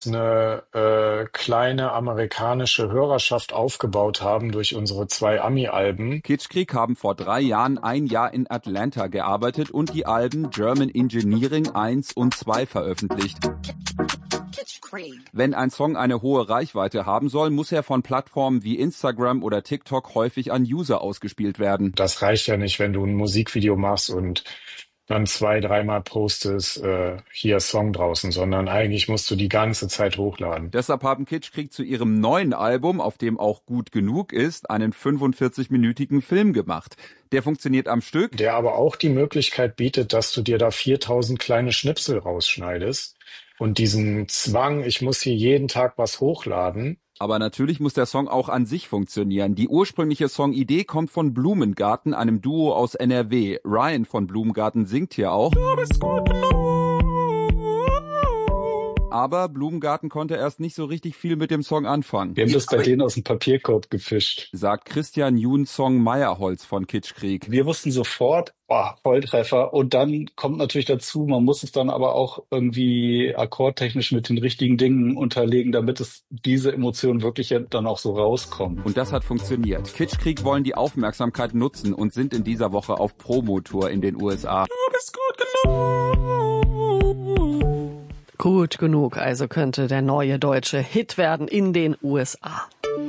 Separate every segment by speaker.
Speaker 1: eine kleine amerikanische Hörerschaft aufgebaut haben durch unsere 2 Ami-Alben.
Speaker 2: Kitschkrieg haben vor 3 Jahren ein Jahr in Atlanta gearbeitet und die Alben German Engineering 1 und 2 veröffentlicht. Wenn ein Song eine hohe Reichweite haben soll, muss er von Plattformen wie Instagram oder TikTok häufig an User ausgespielt werden.
Speaker 1: Das reicht ja nicht, wenn du ein Musikvideo machst und dann 2-3 Mal postest, hier Song draußen, sondern eigentlich musst du die ganze Zeit hochladen.
Speaker 2: Deshalb haben Kitschkrieg zu ihrem neuen Album, auf dem auch Gut genug ist, einen 45-minütigen Film gemacht. Der funktioniert am Stück.
Speaker 1: Der aber auch die Möglichkeit bietet, dass du dir da 4000 kleine Schnipsel rausschneidest und diesen Zwang, ich muss hier jeden Tag was hochladen.
Speaker 2: Aber natürlich muss der Song auch an sich funktionieren. Die ursprüngliche Songidee kommt von Blumengarten, einem Duo aus NRW. Ryan von Blumengarten singt hier auch. Du bist gut genug. Aber Blumengarten konnte erst nicht so richtig viel mit dem Song anfangen.
Speaker 1: Wir haben das bei denen aus dem Papierkorb gefischt,
Speaker 2: sagt Christian Juhn-Song Meierholz von Kitschkrieg.
Speaker 3: Wir wussten sofort, Volltreffer. Und dann kommt natürlich dazu, man muss es dann aber auch irgendwie akkordtechnisch mit den richtigen Dingen unterlegen, damit es diese Emotionen wirklich dann auch so rauskommen.
Speaker 2: Und das hat funktioniert. Kitschkrieg wollen die Aufmerksamkeit nutzen und sind in dieser Woche auf Promotour in den USA. Du bist gut genug.
Speaker 4: Gut genug, also könnte der neue deutsche Hit werden in den USA.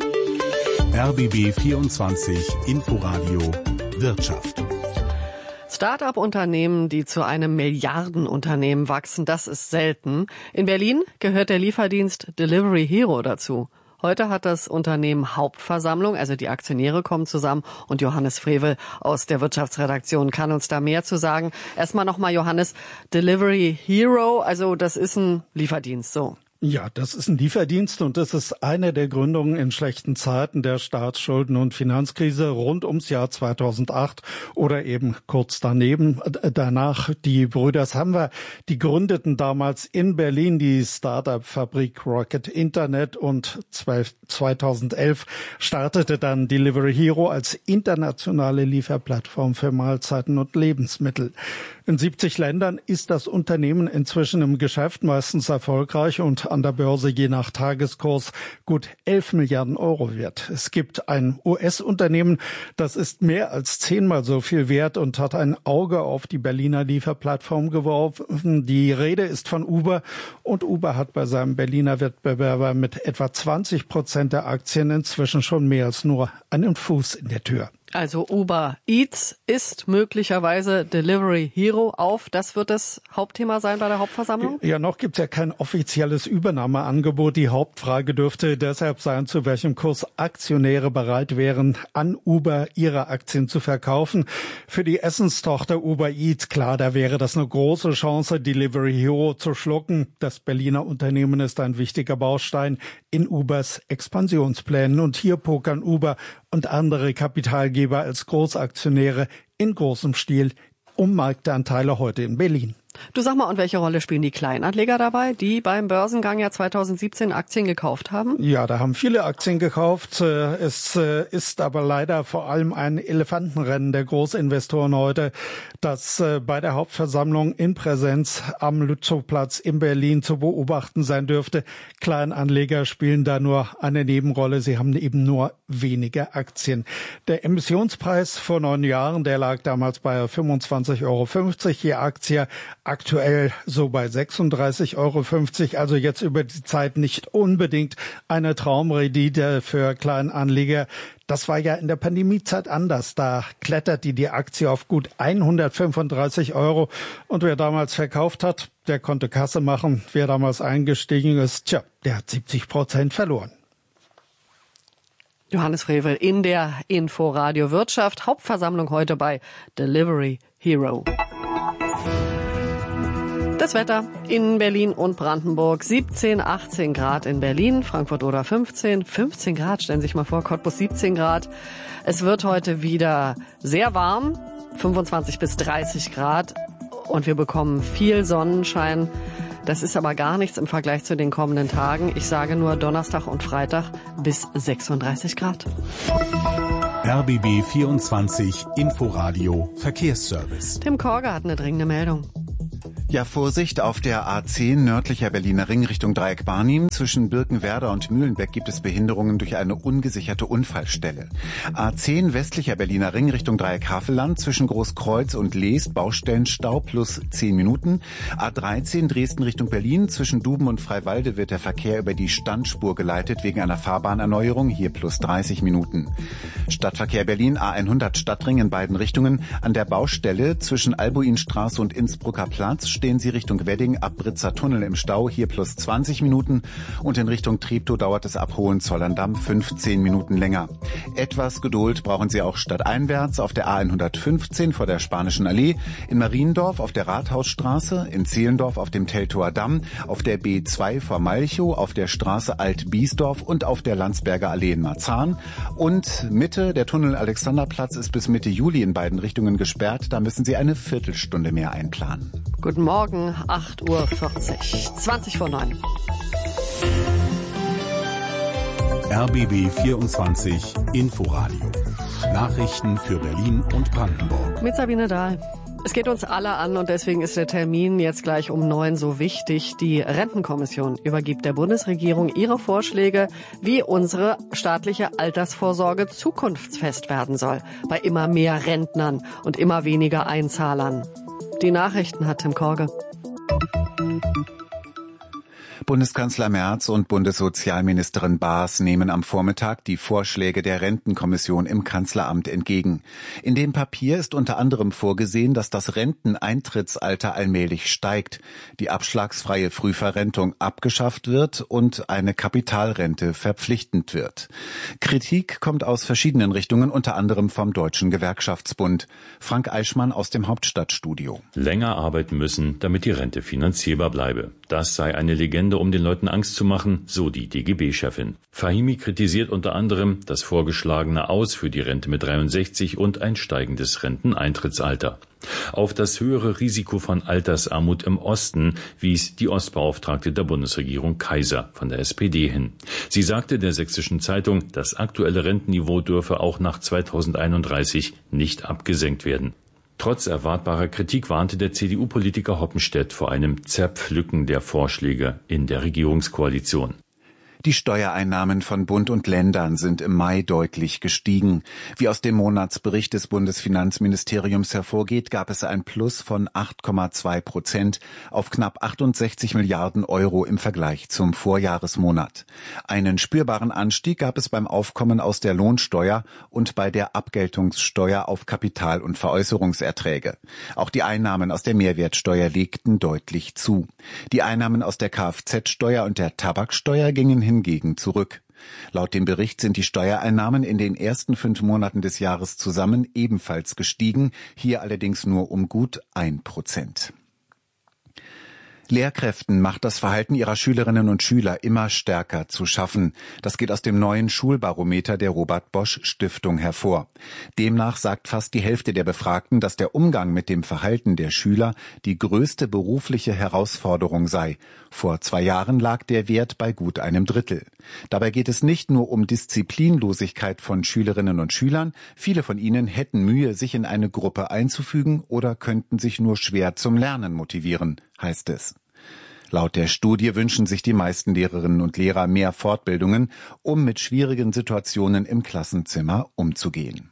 Speaker 5: RBB 24 Inforadio Wirtschaft.
Speaker 4: Start-up-Unternehmen, die zu einem Milliardenunternehmen wachsen, das ist selten. In Berlin gehört der Lieferdienst Delivery Hero dazu. Heute hat das Unternehmen Hauptversammlung, also die Aktionäre kommen zusammen und Johannes Frevel aus der Wirtschaftsredaktion kann uns da mehr zu sagen. Erstmal nochmal, Johannes, Delivery Hero, also das ist ein Lieferdienst, so.
Speaker 6: Ja, das ist ein Lieferdienst und das ist eine der Gründungen in schlechten Zeiten der Staatsschulden- und Finanzkrise rund ums Jahr 2008 oder eben kurz danach. Die Brüder Samwer, die gründeten damals in Berlin die Start-up-Fabrik Rocket Internet und 2011 startete dann Delivery Hero als internationale Lieferplattform für Mahlzeiten und Lebensmittel. In 70 Ländern ist das Unternehmen inzwischen im Geschäft, meistens erfolgreich und an der Börse je nach Tageskurs gut 11 Milliarden Euro wert. Es gibt ein US-Unternehmen, das ist mehr als 10-mal so viel wert und hat ein Auge auf die Berliner Lieferplattform geworfen. Die Rede ist von Uber und Uber hat bei seinem Berliner Wettbewerber mit etwa 20% der Aktien inzwischen schon mehr als nur einen Fuß in der Tür.
Speaker 4: Also Uber Eats ist möglicherweise Delivery Hero auf. Das wird das Hauptthema sein bei der Hauptversammlung?
Speaker 6: Ja, noch gibt's ja kein offizielles Übernahmeangebot. Die Hauptfrage dürfte deshalb sein, zu welchem Kurs Aktionäre bereit wären, an Uber ihre Aktien zu verkaufen. Für die Essenstochter Uber Eats, klar, da wäre das eine große Chance, Delivery Hero zu schlucken. Das Berliner Unternehmen ist ein wichtiger Baustein in Ubers Expansionsplänen. Und hier pokern Uber und andere Kapitalgeber als Großaktionäre in großem Stil um Marktanteile heute in Berlin.
Speaker 4: Du sag mal, und welche Rolle spielen die Kleinanleger dabei, die beim Börsengang ja 2017 Aktien gekauft haben?
Speaker 6: Ja, da haben viele Aktien gekauft. Es ist aber leider vor allem ein Elefantenrennen der Großinvestoren heute, das bei der Hauptversammlung in Präsenz am Lützowplatz in Berlin zu beobachten sein dürfte. Kleinanleger spielen da nur eine Nebenrolle. Sie haben eben nur wenige Aktien. Der Emissionspreis vor 9 Jahren, der lag damals bei 25,50 Euro je Aktie. Aktuell so bei 36,50 Euro, also jetzt über die Zeit nicht unbedingt eine Traumrendite für Kleinanleger. Das war ja in der Pandemiezeit anders. Da kletterte die Aktie auf gut 135 Euro und wer damals verkauft hat, der konnte Kasse machen. Wer damals eingestiegen ist, der hat 70% verloren.
Speaker 4: Johannes Frevel in der Inforadio Wirtschaft. Hauptversammlung heute bei Delivery Hero. Das Wetter in Berlin und Brandenburg, 17, 18 Grad in Berlin, Frankfurt oder 15 Grad, stellen Sie sich mal vor, Cottbus 17 Grad. Es wird heute wieder sehr warm, 25 bis 30 Grad und wir bekommen viel Sonnenschein. Das ist aber gar nichts im Vergleich zu den kommenden Tagen. Ich sage nur Donnerstag und Freitag bis 36 Grad.
Speaker 5: RBB 24 Inforadio Verkehrsservice.
Speaker 4: Tim Korger hat eine dringende Meldung.
Speaker 7: Ja, Vorsicht, auf der A10 nördlicher Berliner Ring Richtung Dreieck Barnim. Zwischen Birkenwerder und Mühlenbeck gibt es Behinderungen durch eine ungesicherte Unfallstelle. A10 westlicher Berliner Ring Richtung Dreieck Havelland. Zwischen Großkreuz und Leest Baustellenstau plus 10 Minuten. A13 Dresden Richtung Berlin. Zwischen Duben und Freiwalde wird der Verkehr über die Standspur geleitet wegen einer Fahrbahnerneuerung. Hier plus 30 Minuten. Stadtverkehr Berlin A100 Stadtring in beiden Richtungen. An der Baustelle zwischen Albuinstraße und Innsbrucker Platz stehen Sie Richtung Wedding ab Britzer Tunnel im Stau, hier plus 20 Minuten. Und in Richtung Treptow dauert es ab Hohenzollern-Damm 15 Minuten länger. Etwas Geduld brauchen Sie auch stadteinwärts auf der A115 vor der Spanischen Allee, in Mariendorf auf der Rathausstraße, in Zehlendorf auf dem Teltower Damm, auf der B2 vor Malchow, auf der Straße Alt-Biesdorf und auf der Landsberger Allee in Marzahn. Und Mitte, der Tunnel Alexanderplatz ist bis Mitte Juli in beiden Richtungen gesperrt. Da müssen Sie eine Viertelstunde mehr einplanen.
Speaker 4: Guten Morgen, 8:40 Uhr, 20 vor 9.
Speaker 5: RBB 24 Inforadio. Nachrichten für Berlin und Brandenburg.
Speaker 4: Mit Sabine Dahl. Es geht uns alle an und deswegen ist der Termin jetzt gleich um 9 so wichtig. Die Rentenkommission übergibt der Bundesregierung ihre Vorschläge, wie unsere staatliche Altersvorsorge zukunftsfest werden soll. Bei immer mehr Rentnern und immer weniger Einzahlern. Die Nachrichten hat Tim Korge.
Speaker 7: Bundeskanzler Merz und Bundessozialministerin Baas nehmen am Vormittag die Vorschläge der Rentenkommission im Kanzleramt entgegen. In dem Papier ist unter anderem vorgesehen, dass das Renteneintrittsalter allmählich steigt, die abschlagsfreie Frühverrentung abgeschafft wird und eine Kapitalrente verpflichtend wird. Kritik kommt aus verschiedenen Richtungen, unter anderem vom Deutschen Gewerkschaftsbund. Frank Eichmann aus dem Hauptstadtstudio.
Speaker 8: Länger arbeiten müssen, damit die Rente finanzierbar bleibe. Das sei eine Legende, um den Leuten Angst zu machen, so die DGB-Chefin. Fahimi kritisiert unter anderem das vorgeschlagene Aus für die Rente mit 63 und ein steigendes Renteneintrittsalter. Auf das höhere Risiko von Altersarmut im Osten wies die Ostbeauftragte der Bundesregierung Kaiser von der SPD hin. Sie sagte der Sächsischen Zeitung, das aktuelle Rentenniveau dürfe auch nach 2031 nicht abgesenkt werden. Trotz erwartbarer Kritik warnte der CDU-Politiker Hoppenstedt vor einem Zerpflücken der Vorschläge in der Regierungskoalition.
Speaker 7: Die Steuereinnahmen von Bund und Ländern sind im Mai deutlich gestiegen. Wie aus dem Monatsbericht des Bundesfinanzministeriums hervorgeht, gab es ein Plus von 8,2% auf knapp 68 Milliarden Euro im Vergleich zum Vorjahresmonat. Einen spürbaren Anstieg gab es beim Aufkommen aus der Lohnsteuer und bei der Abgeltungssteuer auf Kapital- und Veräußerungserträge. Auch die Einnahmen aus der Mehrwertsteuer legten deutlich zu. Die Einnahmen aus der Kfz-Steuer und der Tabaksteuer gingen hingegen zurück. Laut dem Bericht sind die Steuereinnahmen in den ersten 5 Monaten des Jahres zusammen ebenfalls gestiegen, hier allerdings nur um gut 1%. Lehrkräften macht das Verhalten ihrer Schülerinnen und Schüler immer stärker zu schaffen. Das geht aus dem neuen Schulbarometer der Robert-Bosch-Stiftung hervor. Demnach sagt fast die Hälfte der Befragten, dass der Umgang mit dem Verhalten der Schüler die größte berufliche Herausforderung sei. Vor 2 Jahren lag der Wert bei gut einem Drittel. Dabei geht es nicht nur um Disziplinlosigkeit von Schülerinnen und Schülern. Viele von ihnen hätten Mühe, sich in eine Gruppe einzufügen oder könnten sich nur schwer zum Lernen motivieren, heißt es. Laut der Studie wünschen sich die meisten Lehrerinnen und Lehrer mehr Fortbildungen, um mit schwierigen Situationen im Klassenzimmer umzugehen.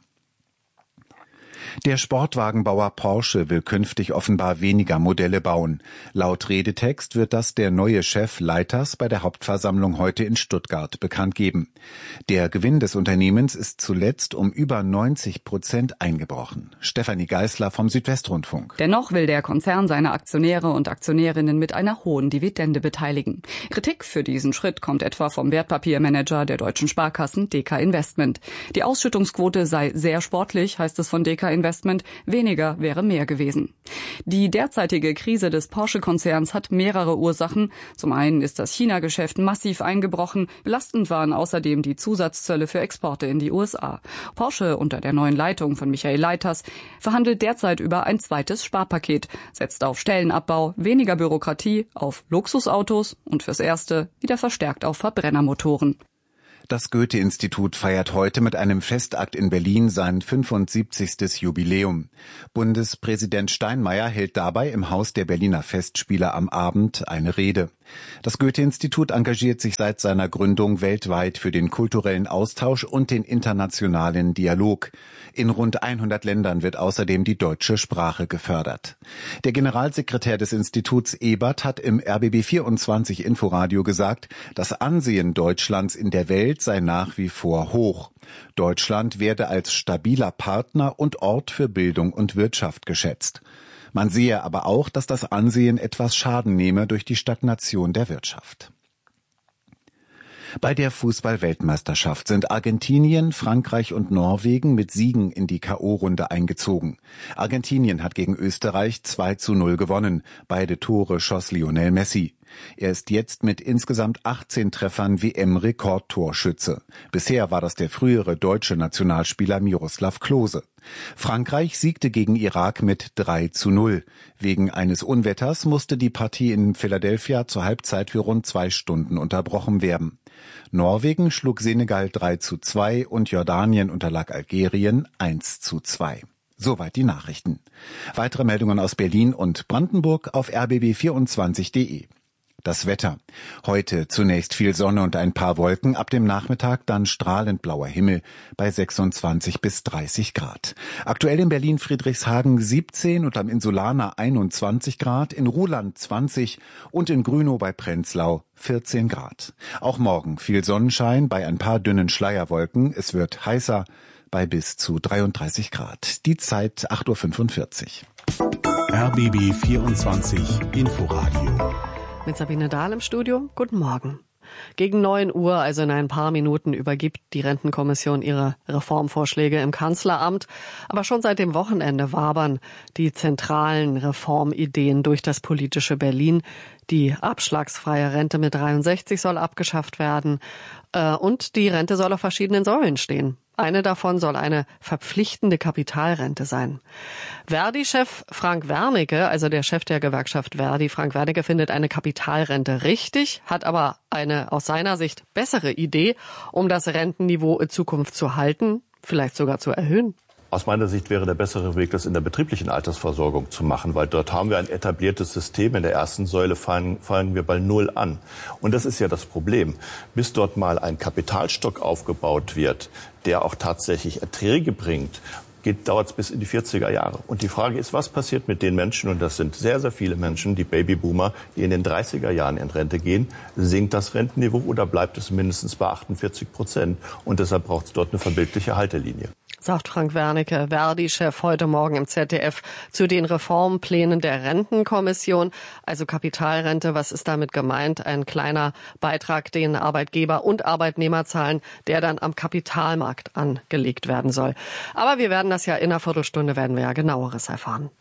Speaker 7: Der Sportwagenbauer Porsche will künftig offenbar weniger Modelle bauen. Laut Redetext wird das der neue Chef Leiters bei der Hauptversammlung heute in Stuttgart bekannt geben. Der Gewinn des Unternehmens ist zuletzt um über 90% eingebrochen. Stefanie Geisler vom Südwestrundfunk.
Speaker 9: Dennoch will der Konzern seine Aktionäre und Aktionärinnen mit einer hohen Dividende beteiligen. Kritik für diesen Schritt kommt etwa vom Wertpapiermanager der deutschen Sparkassen DK Investment. Die Ausschüttungsquote sei sehr sportlich, heißt es von DK Investment, weniger wäre mehr gewesen. Die derzeitige Krise des Porsche-Konzerns hat mehrere Ursachen. Zum einen ist das China-Geschäft massiv eingebrochen. Belastend waren außerdem die Zusatzzölle für Exporte in die USA. Porsche unter der neuen Leitung von Michael Leiters verhandelt derzeit über ein zweites Sparpaket, setzt auf Stellenabbau, weniger Bürokratie, auf Luxusautos und fürs Erste wieder verstärkt auf Verbrennermotoren.
Speaker 7: Das Goethe-Institut feiert heute mit einem Festakt in Berlin sein 75. Jubiläum. Bundespräsident Steinmeier hält dabei im Haus der Berliner Festspiele am Abend eine Rede. Das Goethe-Institut engagiert sich seit seiner Gründung weltweit für den kulturellen Austausch und den internationalen Dialog. In rund 100 Ländern wird außerdem die deutsche Sprache gefördert. Der Generalsekretär des Instituts Ebert hat im RBB24 Inforadio gesagt, das Ansehen Deutschlands in der Welt sei nach wie vor hoch. Deutschland werde als stabiler Partner und Ort für Bildung und Wirtschaft geschätzt. Man sehe aber auch, dass das Ansehen etwas Schaden nehme durch die Stagnation der Wirtschaft. Bei der Fußball-Weltmeisterschaft sind Argentinien, Frankreich und Norwegen mit Siegen in die K.O.-Runde eingezogen. Argentinien hat gegen Österreich 2:0 gewonnen. Beide Tore schoss Lionel Messi. Er ist jetzt mit insgesamt 18 Treffern WM-Rekordtorschütze. Bisher war das der frühere deutsche Nationalspieler Miroslav Klose. Frankreich siegte gegen Irak mit 3:0. Wegen eines Unwetters musste die Partie in Philadelphia zur Halbzeit für rund 2 Stunden unterbrochen werden. Norwegen schlug Senegal 3:2 und Jordanien unterlag Algerien 1:2. Soweit die Nachrichten. Weitere Meldungen aus Berlin und Brandenburg auf rbb24.de. Das Wetter. Heute zunächst viel Sonne und ein paar Wolken, ab dem Nachmittag dann strahlend blauer Himmel bei 26 bis 30 Grad. Aktuell in Berlin-Friedrichshagen 17 und am Insulaner 21 Grad, in Ruhland 20 und in Grünow bei Prenzlau 14 Grad. Auch morgen viel Sonnenschein bei ein paar dünnen Schleierwolken. Es wird heißer bei bis zu 33 Grad. Die Zeit 8:45 Uhr.
Speaker 5: RBB 24 Inforadio.
Speaker 4: Mit Sabine Dahl im Studio. Guten Morgen. Gegen 9 Uhr, also in ein paar Minuten, übergibt die Rentenkommission ihre Reformvorschläge im Kanzleramt. Aber schon seit dem Wochenende wabern die zentralen Reformideen durch das politische Berlin. Die abschlagsfreie Rente mit 63 soll abgeschafft werden und die Rente soll auf verschiedenen Säulen stehen. Eine davon soll eine verpflichtende Kapitalrente sein. Verdi-Chef Frank Wernicke, also der Chef der Gewerkschaft Verdi, Frank Wernicke, findet eine Kapitalrente richtig, hat aber eine aus seiner Sicht bessere Idee, um das Rentenniveau in Zukunft zu halten, vielleicht sogar zu erhöhen.
Speaker 10: Aus meiner Sicht wäre der bessere Weg, das in der betrieblichen Altersversorgung zu machen, weil dort haben wir ein etabliertes System. In der ersten Säule fangen wir bei 0 an. Und das ist ja das Problem. Bis dort mal ein Kapitalstock aufgebaut wird, der auch tatsächlich Erträge bringt, dauert es bis in die 40er Jahre. Und die Frage ist, was passiert mit den Menschen, und das sind sehr, sehr viele Menschen, die Babyboomer, die in den 30er Jahren in Rente gehen, sinkt das Rentenniveau oder bleibt es mindestens bei 48%? Und deshalb braucht es dort eine verbindliche Haltelinie.
Speaker 4: Sagt Frank Wernicke, Verdi-Chef, heute Morgen im ZDF zu den Reformplänen der Rentenkommission. Also Kapitalrente, was ist damit gemeint? Ein kleiner Beitrag, den Arbeitgeber und Arbeitnehmer zahlen, der dann am Kapitalmarkt angelegt werden soll. Aber wir werden das ja in einer Viertelstunde, werden wir ja genaueres erfahren.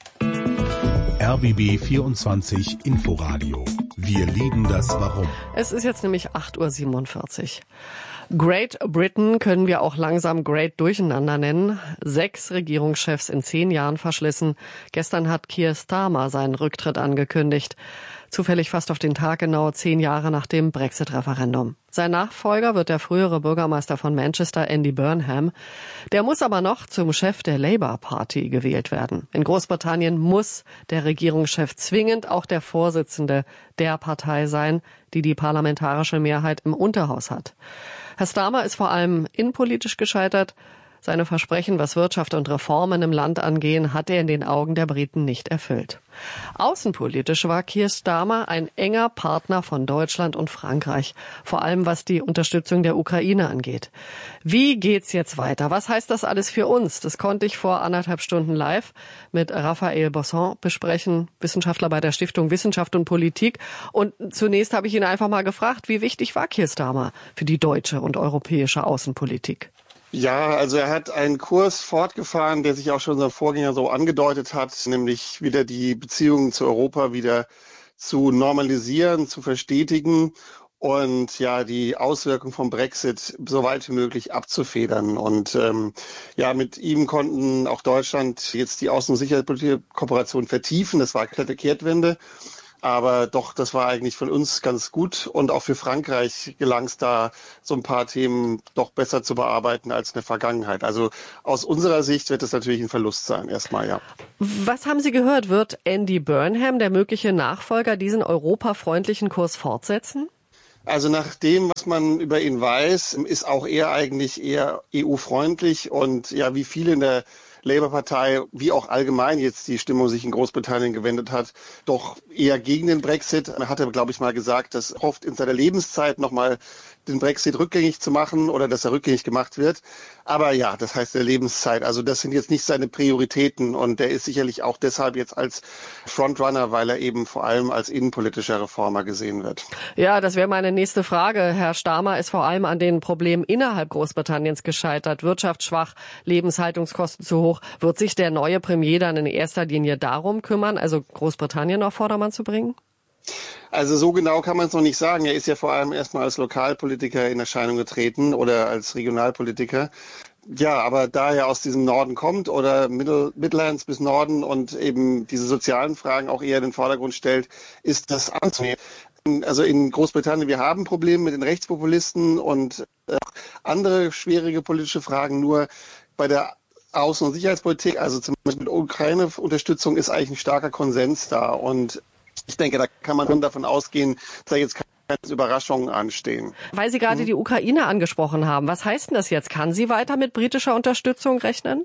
Speaker 5: RBB 24 Inforadio. Wir lieben das Warum.
Speaker 4: Es ist jetzt nämlich 8:47 Uhr. Great Britain können wir auch langsam Great Durcheinander nennen. 6 Regierungschefs in 10 Jahren verschlissen. Gestern hat Keir Starmer seinen Rücktritt angekündigt. Zufällig fast auf den Tag genau 10 Jahre nach dem Brexit-Referendum. Sein Nachfolger wird der frühere Bürgermeister von Manchester, Andy Burnham. Der muss aber noch zum Chef der Labour Party gewählt werden. In Großbritannien muss der Regierungschef zwingend auch der Vorsitzende der Partei sein, die die parlamentarische Mehrheit im Unterhaus hat. Herr Starmer ist vor allem innenpolitisch gescheitert. Seine Versprechen, was Wirtschaft und Reformen im Land angehen, hat er in den Augen der Briten nicht erfüllt. Außenpolitisch war Keir Starmer ein enger Partner von Deutschland und Frankreich, vor allem was die Unterstützung der Ukraine angeht. Wie geht's jetzt weiter? Was heißt das alles für uns? Das konnte ich vor 1,5 Stunden live mit Raphael Bosson besprechen, Wissenschaftler bei der Stiftung Wissenschaft und Politik. Und zunächst habe ich ihn einfach mal gefragt, wie wichtig war Keir Starmer für die deutsche und europäische Außenpolitik?
Speaker 11: Ja, also er hat einen Kurs fortgefahren, der sich auch schon sein Vorgänger so angedeutet hat, nämlich wieder die Beziehungen zu Europa wieder zu normalisieren, zu verstetigen und ja die Auswirkungen vom Brexit so weit wie möglich abzufedern. Und mit ihm konnten auch Deutschland jetzt die Außen- und Sicherheitspolitische Kooperation vertiefen. Das war eine Kehrtwende. Aber doch, das war eigentlich von uns ganz gut und auch für Frankreich gelang es da, so ein paar Themen doch besser zu bearbeiten als in der Vergangenheit. Also aus unserer Sicht wird es natürlich ein Verlust sein, erstmal, ja.
Speaker 4: Was haben Sie gehört? Wird Andy Burnham, der mögliche Nachfolger, diesen europafreundlichen Kurs fortsetzen?
Speaker 11: Also nach dem, was man über ihn weiß, ist auch er eigentlich eher EU-freundlich und ja, wie viele in der Labour-Partei, wie auch allgemein jetzt die Stimmung sich in Großbritannien gewendet hat, doch eher gegen den Brexit. Er hatte, glaube ich, mal gesagt, dass er hofft, in seiner Lebenszeit nochmal den Brexit rückgängig zu machen oder dass er rückgängig gemacht wird. Aber ja, das heißt der Lebenszeit. Also das sind jetzt nicht seine Prioritäten und der ist sicherlich auch deshalb jetzt als Frontrunner, weil er eben vor allem als innenpolitischer Reformer gesehen wird.
Speaker 4: Ja, das wäre meine nächste Frage. Herr Starmer ist vor allem an den Problemen innerhalb Großbritanniens gescheitert. Wirtschaft schwach, Lebenshaltungskosten zu hoch. Wird sich der neue Premier dann in erster Linie darum kümmern, also Großbritannien auf Vordermann zu bringen?
Speaker 11: Also so genau kann man es noch nicht sagen. Er ist ja vor allem erstmal als Lokalpolitiker in Erscheinung getreten oder als Regionalpolitiker. Ja, aber da er aus diesem Norden kommt oder Midlands bis Norden und eben diese sozialen Fragen auch eher in den Vordergrund stellt, ist das anzunehmen. Also in Großbritannien, wir haben Probleme mit den Rechtspopulisten und andere schwierige politische Fragen. Nur bei der Außen- und Sicherheitspolitik, also zum Beispiel mit Ukraine-Unterstützung, ist eigentlich ein starker Konsens da. Und ich denke, da kann man schon davon ausgehen, dass da jetzt keine Überraschungen anstehen.
Speaker 4: Weil Sie gerade die Ukraine angesprochen haben, was heißt denn das jetzt? Kann sie weiter mit britischer Unterstützung rechnen?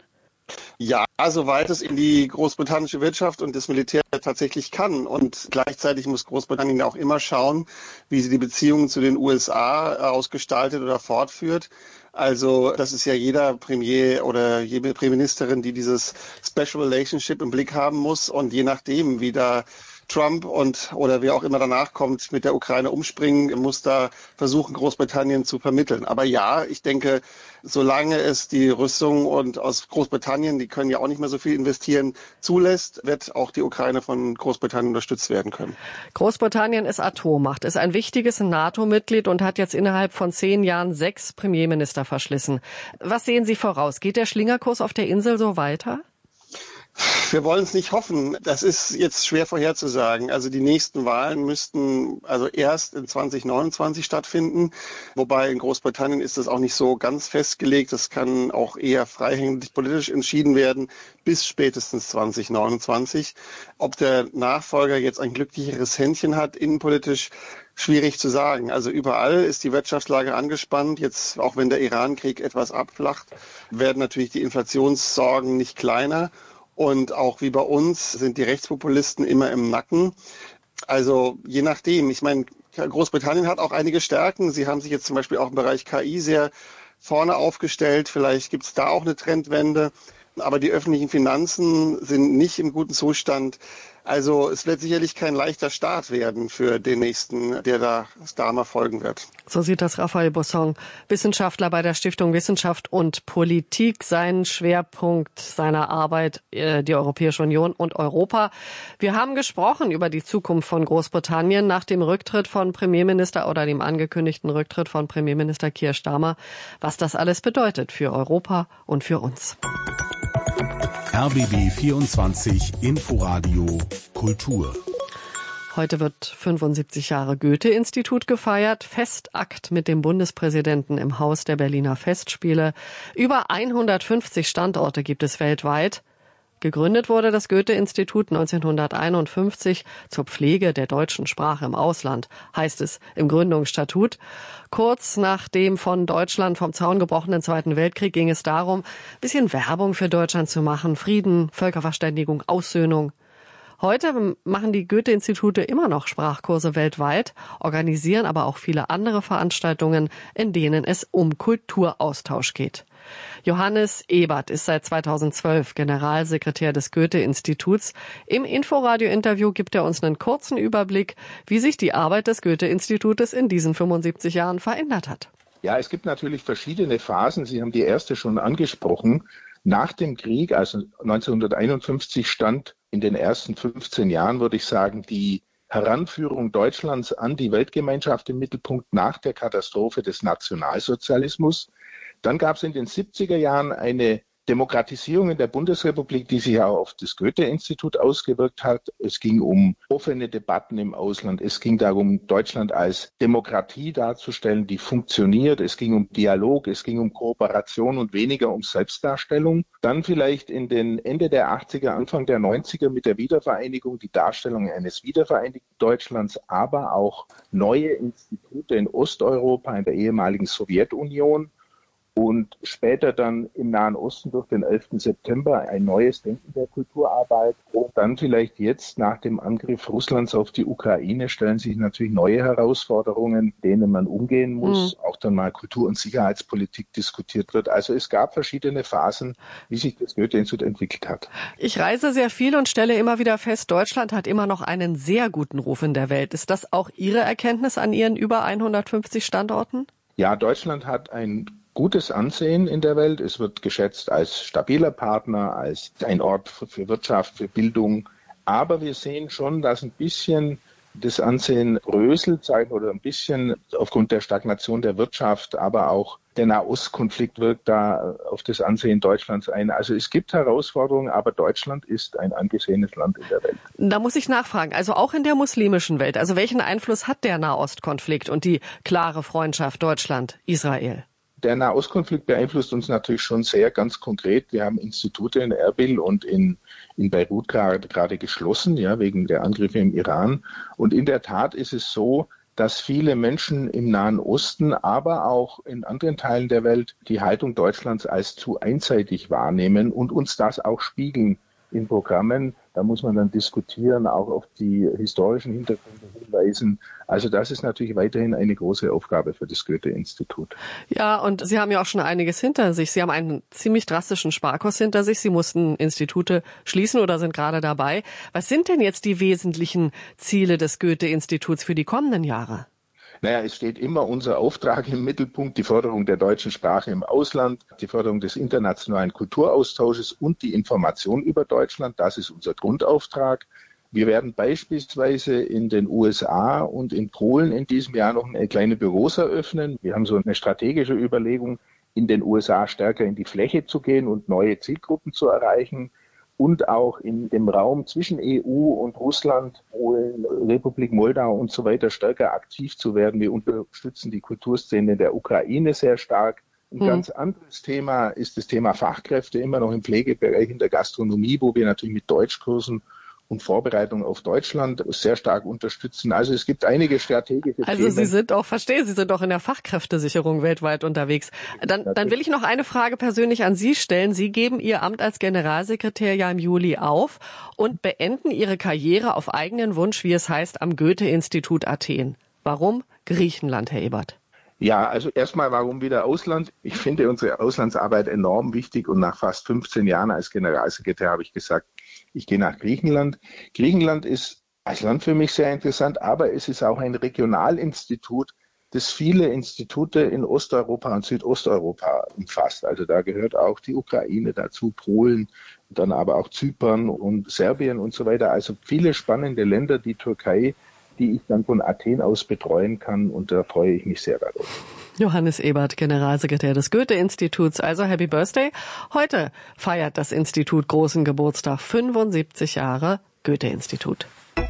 Speaker 11: Ja, soweit es in die großbritannische Wirtschaft und das Militär tatsächlich kann. Und gleichzeitig muss Großbritannien auch immer schauen, wie sie die Beziehungen zu den USA ausgestaltet oder fortführt. Also das ist ja jeder Premier oder jede Premierministerin, die dieses Special Relationship im Blick haben muss. Und je nachdem, wie da Trump oder wer auch immer danach kommt, mit der Ukraine umspringen, muss da versuchen, Großbritannien zu vermitteln. Aber ja, ich denke, solange es die Rüstung und aus Großbritannien, die können ja auch nicht mehr so viel investieren, zulässt, wird auch die Ukraine von Großbritannien unterstützt werden können.
Speaker 4: Großbritannien ist Atommacht, ist ein wichtiges NATO-Mitglied und hat jetzt innerhalb von 10 Jahren 6 Premierminister verschlissen. Was sehen Sie voraus? Geht der Schlingerkurs auf der Insel so weiter?
Speaker 11: Wir wollen es nicht hoffen. Das ist jetzt schwer vorherzusagen. Also die nächsten Wahlen müssten also erst in 2029 stattfinden. Wobei in Großbritannien ist das auch nicht so ganz festgelegt. Das kann auch eher freihängig politisch entschieden werden bis spätestens 2029. Ob der Nachfolger jetzt ein glücklicheres Händchen hat, innenpolitisch, schwierig zu sagen. Also überall ist die Wirtschaftslage angespannt. Jetzt, auch wenn der Iran-Krieg etwas abflacht, werden natürlich die Inflationssorgen nicht kleiner. Und auch wie bei uns sind die Rechtspopulisten immer im Nacken. Also je nachdem. Ich meine, Großbritannien hat auch einige Stärken. Sie haben sich jetzt zum Beispiel auch im Bereich KI sehr vorne aufgestellt. Vielleicht gibt es da auch eine Trendwende. Aber die öffentlichen Finanzen sind nicht im guten Zustand. Also es wird sicherlich kein leichter Start werden für den nächsten, der da Starmer folgen wird.
Speaker 4: So sieht das Raphael Bossong, Wissenschaftler bei der Stiftung Wissenschaft und Politik. Sein Schwerpunkt seiner Arbeit, die Europäische Union und Europa. Wir haben gesprochen über die Zukunft von Großbritannien nach dem Rücktritt von Premierminister oder dem angekündigten Rücktritt von Premierminister Keir Starmer. Was das alles bedeutet für Europa und für uns.
Speaker 5: RBB 24 Inforadio Kultur.
Speaker 4: Heute wird 75 Jahre Goethe-Institut gefeiert. Festakt mit dem Bundespräsidenten im Haus der Berliner Festspiele. Über 150 Standorte gibt es weltweit. Gegründet wurde das Goethe-Institut 1951 zur Pflege der deutschen Sprache im Ausland, heißt es im Gründungsstatut. Kurz nach dem von Deutschland vom Zaun gebrochenen Zweiten Weltkrieg ging es darum, ein bisschen Werbung für Deutschland zu machen, Frieden, Völkerverständigung, Aussöhnung. Heute machen die Goethe-Institute immer noch Sprachkurse weltweit, organisieren aber auch viele andere Veranstaltungen, in denen es um Kulturaustausch geht. Johannes Ebert ist seit 2012 Generalsekretär des Goethe-Instituts. Im Inforadio-Interview gibt er uns einen kurzen Überblick, wie sich die Arbeit des Goethe-Institutes in diesen 75 Jahren verändert hat.
Speaker 12: Ja, es gibt natürlich verschiedene Phasen. Sie haben die erste schon angesprochen. Nach dem Krieg, also 1951, stand in den ersten 15 Jahren, würde ich sagen, die Heranführung Deutschlands an die Weltgemeinschaft im Mittelpunkt nach der Katastrophe des Nationalsozialismus. Dann gab es in den 70er Jahren eine Demokratisierung in der Bundesrepublik, die sich auch auf das Goethe-Institut ausgewirkt hat. Es ging um offene Debatten im Ausland. Es ging darum, Deutschland als Demokratie darzustellen, die funktioniert. Es ging um Dialog, es ging um Kooperation und weniger um Selbstdarstellung. Dann vielleicht in den Ende der 80er, Anfang der 90er mit der Wiedervereinigung die Darstellung eines wiedervereinigten Deutschlands, aber auch neue Institute in Osteuropa, in der ehemaligen Sowjetunion. Und später dann im Nahen Osten durch den 11. September ein neues Denken der Kulturarbeit. Und dann vielleicht jetzt nach dem Angriff Russlands auf die Ukraine stellen sich natürlich neue Herausforderungen, denen man umgehen muss. Auch dann mal Kultur- und Sicherheitspolitik diskutiert wird. Also es gab verschiedene Phasen, wie sich das Goethe-Institut entwickelt hat.
Speaker 4: Ich reise sehr viel und stelle immer wieder fest, Deutschland hat immer noch einen sehr guten Ruf in der Welt. Ist das auch Ihre Erkenntnis an Ihren über 150 Standorten?
Speaker 12: Ja, Deutschland hat ein gutes Ansehen in der Welt. Es wird geschätzt als stabiler Partner, als ein Ort für Wirtschaft, für Bildung. Aber wir sehen schon, dass ein bisschen das Ansehen bröselt, oder ein bisschen aufgrund der Stagnation der Wirtschaft, aber auch der Nahostkonflikt wirkt da auf das Ansehen Deutschlands ein. Also es gibt Herausforderungen, aber Deutschland ist ein angesehenes Land in der Welt.
Speaker 4: Da muss ich nachfragen, also auch in der muslimischen Welt, also welchen Einfluss hat der Nahostkonflikt und die klare Freundschaft Deutschland-Israel?
Speaker 12: Der Nahostkonflikt beeinflusst uns natürlich schon sehr ganz konkret. Wir haben Institute in Erbil und in Beirut gerade geschlossen, ja, wegen der Angriffe im Iran. Und in der Tat ist es so, dass viele Menschen im Nahen Osten, aber auch in anderen Teilen der Welt die Haltung Deutschlands als zu einseitig wahrnehmen und uns das auch spiegeln in Programmen. Da muss man dann diskutieren, auch auf die historischen Hintergründe hinweisen. Also das ist natürlich weiterhin eine große Aufgabe für das Goethe-Institut.
Speaker 4: Ja, und Sie haben ja auch schon einiges hinter sich. Sie haben einen ziemlich drastischen Sparkurs hinter sich. Sie mussten Institute schließen oder sind gerade dabei. Was sind denn jetzt die wesentlichen Ziele des Goethe-Instituts für die kommenden Jahre?
Speaker 12: Naja, es steht immer unser Auftrag im Mittelpunkt, die Förderung der deutschen Sprache im Ausland, die Förderung des internationalen Kulturaustausches und die Information über Deutschland. Das ist unser Grundauftrag. Wir werden beispielsweise in den USA und in Polen in diesem Jahr noch kleine Büros eröffnen. Wir haben so eine strategische Überlegung, in den USA stärker in die Fläche zu gehen und neue Zielgruppen zu erreichen. Und auch in dem Raum zwischen EU und Russland, Polen, Republik Moldau und so weiter stärker aktiv zu werden. Wir unterstützen die Kulturszene der Ukraine sehr stark. Ein ganz anderes Thema ist das Thema Fachkräfte, immer noch im Pflegebereich, in der Gastronomie, wo wir natürlich mit Deutschkursen und Vorbereitung auf Deutschland sehr stark unterstützen. Also es gibt einige strategische Themen.
Speaker 4: Also Sie sind auch, verstehe, Sie sind auch in der Fachkräftesicherung weltweit unterwegs. Dann will ich noch eine Frage persönlich an Sie stellen. Sie geben Ihr Amt als Generalsekretär ja im Juli auf und beenden Ihre Karriere auf eigenen Wunsch, wie es heißt, am Goethe-Institut Athen. Warum Griechenland, Herr Ebert?
Speaker 12: Ja, also erstmal, warum wieder Ausland? Ich finde unsere Auslandsarbeit enorm wichtig und nach fast 15 Jahren als Generalsekretär habe ich gesagt, ich gehe nach Griechenland. Griechenland ist als Land für mich sehr interessant, aber es ist auch ein Regionalinstitut, das viele Institute in Osteuropa und Südosteuropa umfasst. Also da gehört auch die Ukraine dazu, Polen, dann aber auch Zypern und Serbien und so weiter. Also viele spannende Länder, die Türkei, die ich dann von Athen aus betreuen kann, und da freue ich mich sehr darauf.
Speaker 4: Johannes Ebert, Generalsekretär des Goethe-Instituts. Also Happy Birthday. Heute feiert das Institut großen Geburtstag, 75 Jahre Goethe-Institut.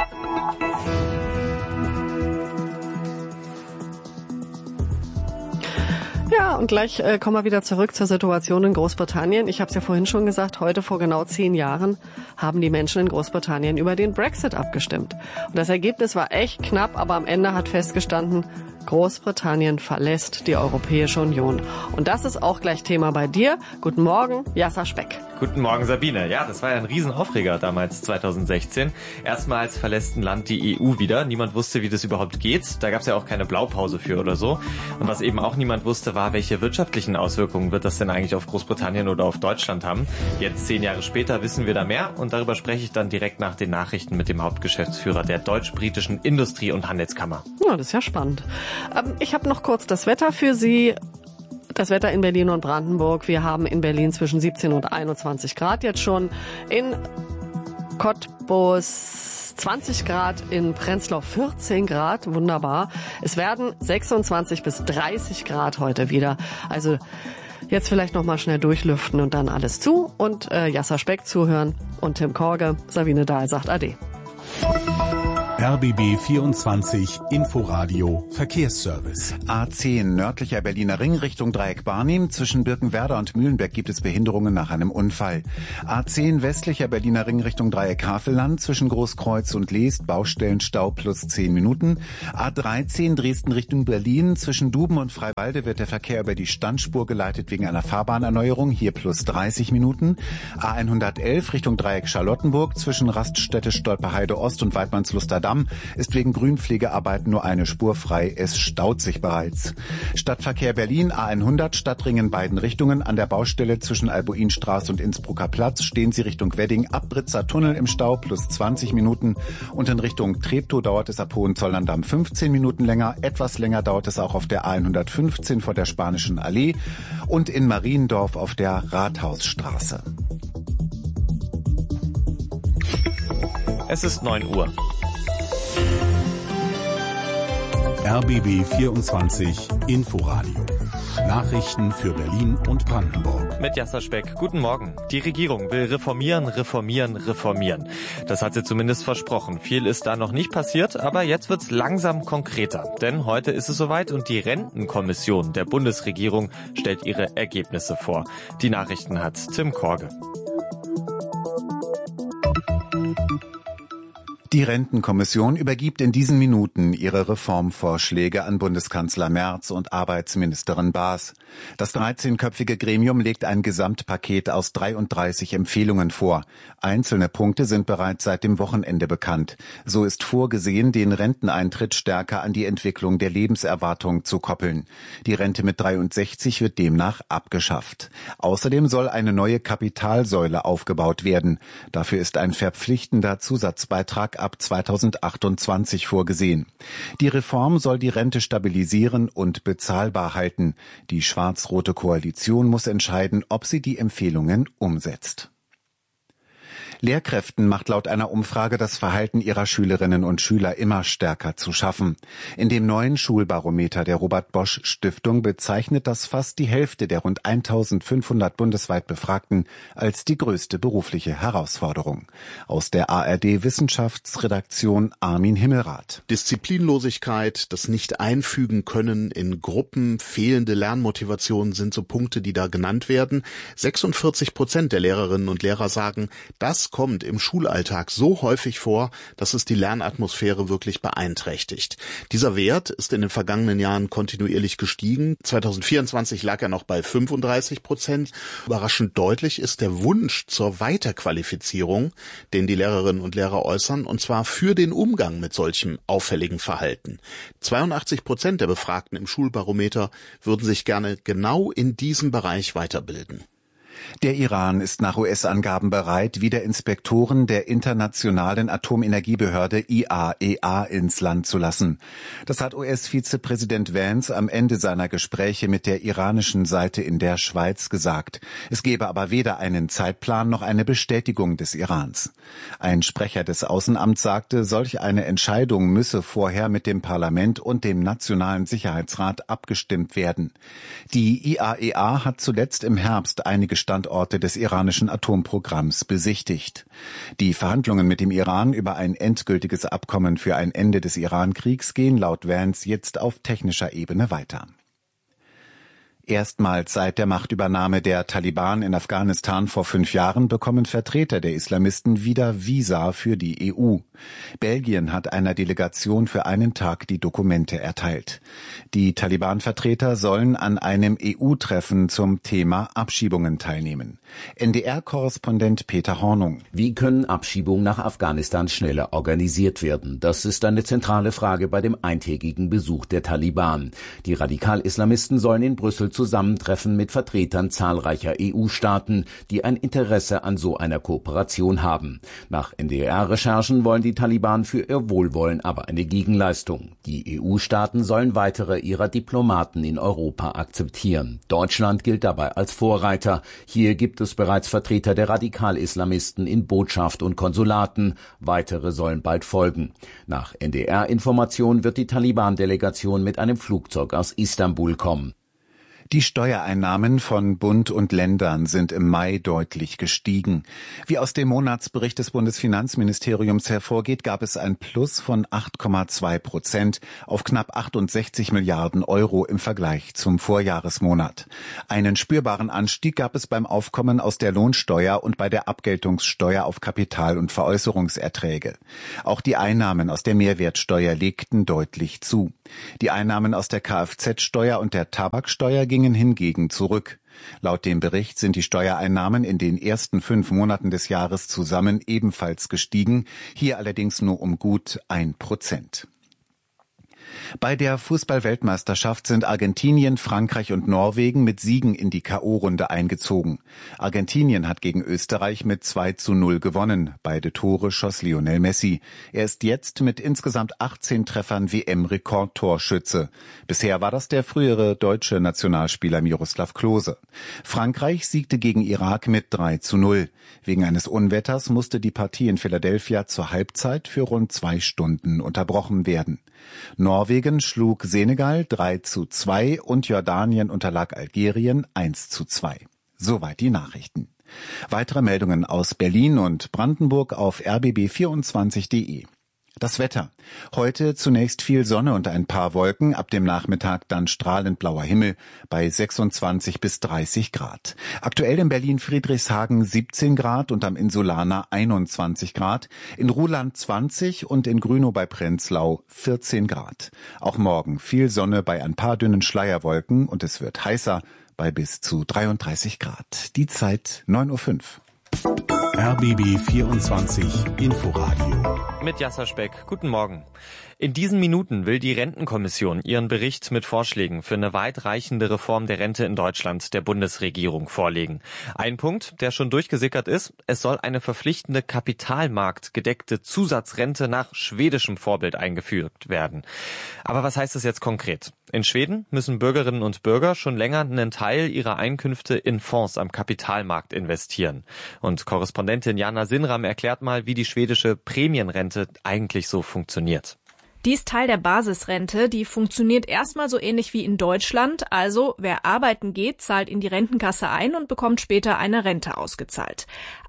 Speaker 4: Ja, und gleich kommen wir wieder zurück zur Situation in Großbritannien. Ich habe es ja vorhin schon gesagt, heute vor genau 10 Jahren haben die Menschen in Großbritannien über den Brexit abgestimmt. Und das Ergebnis war echt knapp, aber am Ende hat festgestanden, Großbritannien verlässt die Europäische Union. Und das ist auch gleich Thema bei dir. Guten Morgen, Jasser Speck.
Speaker 13: Guten Morgen, Sabine. Ja, das war ja ein Riesenaufreger damals, 2016. Erstmals verlässt ein Land die EU wieder. Niemand wusste, wie das überhaupt geht. Da gab es ja auch keine Blaupause für oder so. Und was eben auch niemand wusste, war, welche wirtschaftlichen Auswirkungen wird das denn eigentlich auf Großbritannien oder auf Deutschland haben. Jetzt 10 Jahre später wissen wir da mehr und darüber spreche ich dann direkt nach den Nachrichten mit dem Hauptgeschäftsführer der deutsch-britischen Industrie- und Handelskammer.
Speaker 4: Ja, das ist ja spannend. Ich habe noch kurz das Wetter für Sie. Das Wetter in Berlin und Brandenburg. Wir haben in Berlin zwischen 17 und 21 Grad jetzt schon. In Cottbus jetzt 20 Grad, in Prenzlau 14 Grad, wunderbar. Es werden 26 bis 30 Grad heute wieder. Also jetzt vielleicht noch mal schnell durchlüften und dann alles zu und Jasser Speck zuhören und Tim Korge. Sabine Dahl sagt Ade.
Speaker 5: RBB 24 Inforadio Verkehrsservice.
Speaker 7: A10 nördlicher Berliner Ring Richtung Dreieck Barnim. Zwischen Birkenwerder und Mühlenberg gibt es Behinderungen nach einem Unfall. A10 westlicher Berliner Ring Richtung Dreieck Havelland. Zwischen Großkreuz und Leest Baustellenstau plus 10 Minuten. A13 Dresden Richtung Berlin. Zwischen Duben und Freiwalde wird der Verkehr über die Standspur geleitet wegen einer Fahrbahnerneuerung. Hier plus 30 Minuten. A111 Richtung Dreieck Charlottenburg. Zwischen Raststätte Stolperheide Ost und Weidmannsluster ist wegen Grünpflegearbeiten nur eine Spur frei. Es staut sich bereits. Stadtverkehr Berlin, A100, Stadtring in beiden Richtungen. An der Baustelle zwischen Albuinstraße und Innsbrucker Platz stehen Sie Richtung Wedding ab Britzer Tunnel im Stau plus 20 Minuten. Und in Richtung Treptow dauert es ab Hohenzollern-Damm 15 Minuten länger. Etwas länger dauert es auch auf der A115 vor der Spanischen Allee und in Mariendorf auf der Rathausstraße.
Speaker 13: Es ist 9 Uhr.
Speaker 5: RBB 24 Inforadio. Nachrichten für Berlin und Brandenburg.
Speaker 13: Mit Jasser Speck. Guten Morgen. Die Regierung will reformieren. Das hat sie zumindest versprochen. Viel ist da noch nicht passiert, aber jetzt wird's langsam konkreter. Denn heute ist es soweit und die Rentenkommission der Bundesregierung stellt ihre Ergebnisse vor. Die Nachrichten hat Tim Korge.
Speaker 7: Die Rentenkommission übergibt in diesen Minuten ihre Reformvorschläge an Bundeskanzler Merz und Arbeitsministerin Baas. Das 13-köpfige Gremium legt ein Gesamtpaket aus 33 Empfehlungen vor. Einzelne Punkte sind bereits seit dem Wochenende bekannt. So ist vorgesehen, den Renteneintritt stärker an die Entwicklung der Lebenserwartung zu koppeln. Die Rente mit 63 wird demnach abgeschafft. Außerdem soll eine neue Kapitalsäule aufgebaut werden. Dafür ist ein verpflichtender Zusatzbeitrag ab 2028 vorgesehen. Die Reform soll die Rente stabilisieren und bezahlbar halten. Die schwarz-rote Koalition muss entscheiden, ob sie die Empfehlungen umsetzt. Lehrkräften macht laut einer Umfrage das Verhalten ihrer Schülerinnen und Schüler immer stärker zu schaffen. In dem neuen Schulbarometer der Robert-Bosch-Stiftung bezeichnet das fast die Hälfte der rund 1500 bundesweit Befragten als die größte berufliche Herausforderung. Aus der ARD-Wissenschaftsredaktion Armin Himmelrath.
Speaker 14: Disziplinlosigkeit, das Nicht-Einfügen können in Gruppen, fehlende Lernmotivation sind so Punkte, die da genannt werden. 46% der Lehrerinnen und Lehrer sagen, das kommt im Schulalltag so häufig vor, dass es die Lernatmosphäre wirklich beeinträchtigt. Dieser Wert ist in den vergangenen Jahren kontinuierlich gestiegen. 2024 lag er noch bei 35%. Überraschend deutlich ist der Wunsch zur Weiterqualifizierung, den die Lehrerinnen und Lehrer äußern, und zwar für den Umgang mit solchem auffälligen Verhalten. 82% der Befragten im Schulbarometer würden sich gerne genau in diesem Bereich weiterbilden.
Speaker 7: Der Iran ist nach US-Angaben bereit, wieder Inspektoren der Internationalen Atomenergiebehörde IAEA ins Land zu lassen. Das hat US-Vizepräsident Vance am Ende seiner Gespräche mit der iranischen Seite in der Schweiz gesagt. Es gebe aber weder einen Zeitplan noch eine Bestätigung des Irans. Ein Sprecher des Außenamts sagte, solch eine Entscheidung müsse vorher mit dem Parlament und dem Nationalen Sicherheitsrat abgestimmt werden. Die IAEA hat zuletzt im Herbst einige Standorte des iranischen Atomprogramms besichtigt. Die Verhandlungen mit dem Iran über ein endgültiges Abkommen für ein Ende des Iran-Kriegs gehen laut Vance jetzt auf technischer Ebene weiter. Erstmals seit der Machtübernahme der Taliban in Afghanistan vor 5 Jahren bekommen Vertreter der Islamisten wieder Visa für die EU. Belgien hat einer Delegation für einen Tag die Dokumente erteilt. Die Taliban-Vertreter sollen an einem EU-Treffen zum Thema Abschiebungen teilnehmen. NDR-Korrespondent Peter Hornung.
Speaker 15: Wie können Abschiebungen nach Afghanistan schneller organisiert werden? Das ist eine zentrale Frage bei dem eintägigen Besuch der Taliban. Die Radikal-Islamisten sollen in Brüssel Zusammentreffen mit Vertretern zahlreicher EU-Staaten, die ein Interesse an so einer Kooperation haben. Nach NDR-Recherchen wollen die Taliban für ihr Wohlwollen aber eine Gegenleistung. Die EU-Staaten sollen weitere ihrer Diplomaten in Europa akzeptieren. Deutschland gilt dabei als Vorreiter. Hier gibt es bereits Vertreter der Radikal-Islamisten in Botschaft und Konsulaten. Weitere sollen bald folgen. Nach NDR-Informationen wird die Taliban-Delegation mit einem Flugzeug aus Istanbul kommen.
Speaker 7: Die Steuereinnahmen von Bund und Ländern sind im Mai deutlich gestiegen. Wie aus dem Monatsbericht des Bundesfinanzministeriums hervorgeht, gab es ein Plus von 8,2% auf knapp 68 Milliarden Euro im Vergleich zum Vorjahresmonat. Einen spürbaren Anstieg gab es beim Aufkommen aus der Lohnsteuer und bei der Abgeltungssteuer auf Kapital- und Veräußerungserträge. Auch die Einnahmen aus der Mehrwertsteuer legten deutlich zu. Die Einnahmen aus der Kfz-Steuer und der Tabaksteuer gingen hingegen zurück. Laut dem Bericht sind die Steuereinnahmen in den ersten 5 Monaten des Jahres zusammen ebenfalls gestiegen, hier allerdings nur um gut 1%. Bei der Fußball-Weltmeisterschaft sind Argentinien, Frankreich und Norwegen mit Siegen in die K.O.-Runde eingezogen. Argentinien hat gegen Österreich mit 2:0 gewonnen. Beide Tore schoss Lionel Messi. Er ist jetzt mit insgesamt 18 Treffern WM-Rekordtorschütze. Bisher war das der frühere deutsche Nationalspieler Miroslav Klose. Frankreich siegte gegen Irak mit 3:0. Wegen eines Unwetters musste die Partie in Philadelphia zur Halbzeit für rund 2 Stunden unterbrochen werden. Norwegen schlug Senegal 3:2 und Jordanien unterlag Algerien 1:2. Soweit die Nachrichten. Weitere Meldungen aus Berlin und Brandenburg auf rbb24.de. Das Wetter. Heute zunächst viel Sonne und ein paar Wolken, ab dem Nachmittag dann strahlend blauer Himmel bei 26 bis 30 Grad. Aktuell in Berlin-Friedrichshagen 17 Grad und am Insulaner 21 Grad, in Ruhland 20 und in Grünow bei Prenzlau 14 Grad. Auch morgen viel Sonne bei ein paar dünnen Schleierwolken und es wird heißer bei bis zu 33 Grad. Die Zeit 9:05 Uhr.
Speaker 5: RBB 24 Inforadio.
Speaker 13: Mit Jasser Speck. Guten Morgen. In diesen Minuten will die Rentenkommission ihren Bericht mit Vorschlägen für eine weitreichende Reform der Rente in Deutschland der Bundesregierung vorlegen. Ein Punkt, der schon durchgesickert ist, es soll eine verpflichtende kapitalmarktgedeckte Zusatzrente nach schwedischem Vorbild eingeführt werden. Aber was heißt das jetzt konkret? In Schweden müssen Bürgerinnen und Bürger schon länger einen Teil ihrer Einkünfte in Fonds am Kapitalmarkt investieren. Und Korrespondentin Jana Sinram erklärt mal, wie die schwedische Prämienrente eigentlich so funktioniert.
Speaker 16: Die ist Teil der Basisrente, die funktioniert erstmal so ähnlich wie in Deutschland. Also wer arbeiten geht, zahlt in die Rentenkasse ein und bekommt später eine Rente ausgezahlt.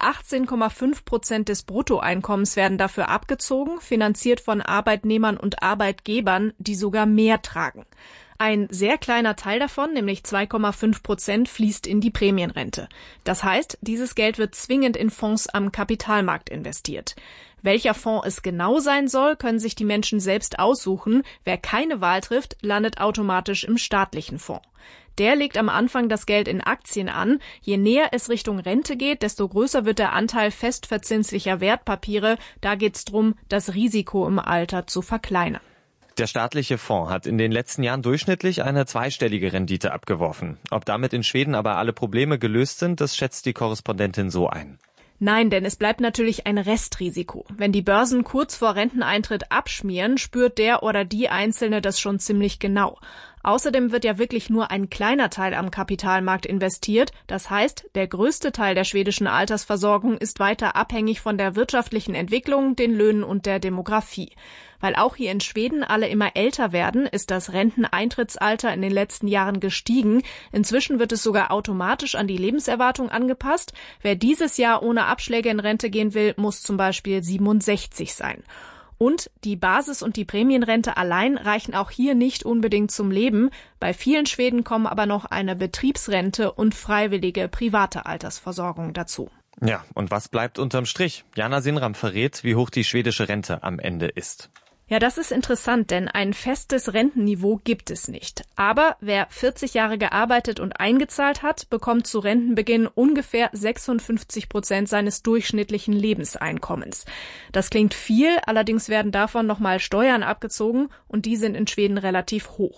Speaker 16: 18,5% des Bruttoeinkommens werden dafür abgezogen, finanziert von Arbeitnehmern und Arbeitgebern, die sogar mehr tragen. Ein sehr kleiner Teil davon, nämlich 2,5%, fließt in die Prämienrente. Das heißt, dieses Geld wird zwingend in Fonds am Kapitalmarkt investiert. Welcher Fonds es genau sein soll, können sich die Menschen selbst aussuchen. Wer keine Wahl trifft, landet automatisch im staatlichen Fonds. Der legt am Anfang das Geld in Aktien an. Je näher es Richtung Rente geht, desto größer wird der Anteil festverzinslicher Wertpapiere. Da geht's drum, das Risiko im Alter zu verkleinern.
Speaker 13: Der staatliche Fonds hat in den letzten Jahren durchschnittlich eine zweistellige Rendite abgeworfen. Ob damit in Schweden aber alle Probleme gelöst sind, das schätzt die Korrespondentin so ein.
Speaker 16: Nein, denn es bleibt natürlich ein Restrisiko. Wenn die Börsen kurz vor Renteneintritt abschmieren, spürt der oder die Einzelne das schon ziemlich genau. Außerdem wird ja wirklich nur ein kleiner Teil am Kapitalmarkt investiert. Das heißt, der größte Teil der schwedischen Altersversorgung ist weiter abhängig von der wirtschaftlichen Entwicklung, den Löhnen und der Demografie. Weil auch hier in Schweden alle immer älter werden, ist das Renteneintrittsalter in den letzten Jahren gestiegen. Inzwischen wird es sogar automatisch an die Lebenserwartung angepasst. Wer dieses Jahr ohne Abschläge in Rente gehen will, muss zum Beispiel 67 sein. Und die Basis- und die Prämienrente allein reichen auch hier nicht unbedingt zum Leben. Bei vielen Schweden kommen aber noch eine Betriebsrente und freiwillige private Altersversorgung dazu.
Speaker 13: Ja, und was bleibt unterm Strich? Jana Sinram verrät, wie hoch die schwedische Rente am Ende ist.
Speaker 16: Ja, das ist interessant, denn ein festes Rentenniveau gibt es nicht. Aber wer 40 Jahre gearbeitet und eingezahlt hat, bekommt zu Rentenbeginn ungefähr 56% seines durchschnittlichen Lebenseinkommens. Das klingt viel, allerdings werden davon nochmal Steuern abgezogen und die sind in Schweden relativ hoch.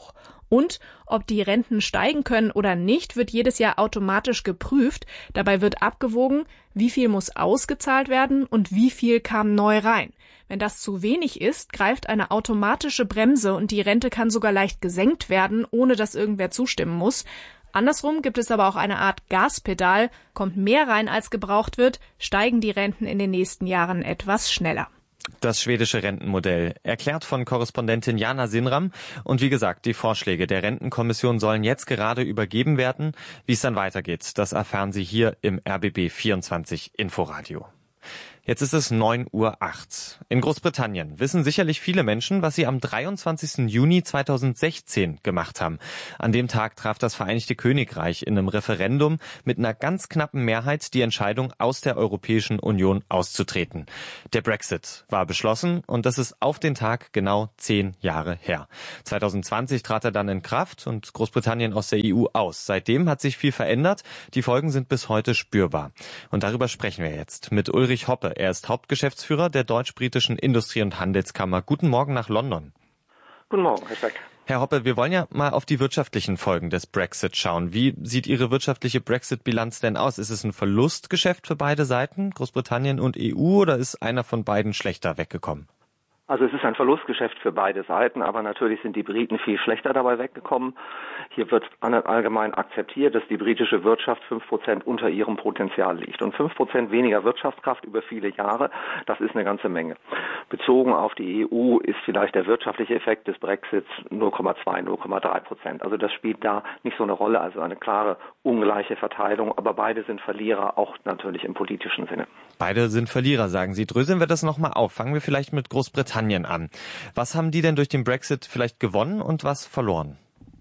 Speaker 16: Und ob die Renten steigen können oder nicht, wird jedes Jahr automatisch geprüft. Dabei wird abgewogen, wie viel muss ausgezahlt werden und wie viel kam neu rein. Wenn das zu wenig ist, greift eine automatische Bremse und die Rente kann sogar leicht gesenkt werden, ohne dass irgendwer zustimmen muss. Andersrum gibt es aber auch eine Art Gaspedal. Kommt mehr rein, als gebraucht wird, steigen die Renten in den nächsten Jahren etwas schneller.
Speaker 13: Das schwedische Rentenmodell, erklärt von Korrespondentin Jana Sinram. Und wie gesagt, die Vorschläge der Rentenkommission sollen jetzt gerade übergeben werden. Wie es dann weitergeht, das erfahren Sie hier im RBB 24 Inforadio. Jetzt ist es 9:08 Uhr. In Großbritannien wissen sicherlich viele Menschen, was sie am 23. Juni 2016 gemacht haben. An dem Tag traf das Vereinigte Königreich in einem Referendum mit einer ganz knappen Mehrheit die Entscheidung, aus der Europäischen Union auszutreten. Der Brexit war beschlossen und das ist auf den Tag genau 10 Jahre her. 2020 trat er dann in Kraft und Großbritannien aus der EU aus. Seitdem hat sich viel verändert. Die Folgen sind bis heute spürbar. Und darüber sprechen wir jetzt mit Ulrich Hoppe. Er ist Hauptgeschäftsführer der Deutsch-Britischen Industrie- und Handelskammer. Guten Morgen nach London.
Speaker 17: Guten Morgen, Herr Speck.
Speaker 13: Herr Hoppe, wir wollen ja mal auf die wirtschaftlichen Folgen des Brexit schauen. Wie sieht Ihre wirtschaftliche Brexit-Bilanz denn aus? Ist es ein Verlustgeschäft für beide Seiten, Großbritannien und EU, oder ist einer von beiden schlechter weggekommen?
Speaker 17: Also es ist ein Verlustgeschäft für beide Seiten, aber natürlich sind die Briten viel schlechter dabei weggekommen. Hier wird allgemein akzeptiert, dass die britische Wirtschaft 5% unter ihrem Potenzial liegt. Und 5% weniger Wirtschaftskraft über viele Jahre, das ist eine ganze Menge. Bezogen auf die EU ist vielleicht der wirtschaftliche Effekt des Brexits 0,2, 0,3%. Also das spielt da nicht so eine Rolle, also eine klare ungleiche Verteilung. Aber beide sind Verlierer, auch natürlich im politischen Sinne.
Speaker 13: Beide sind Verlierer, sagen Sie. Dröseln wir das nochmal auf. Fangen wir vielleicht mit Großbritannien an. Was haben die denn durch den Brexit vielleicht gewonnen und was verloren?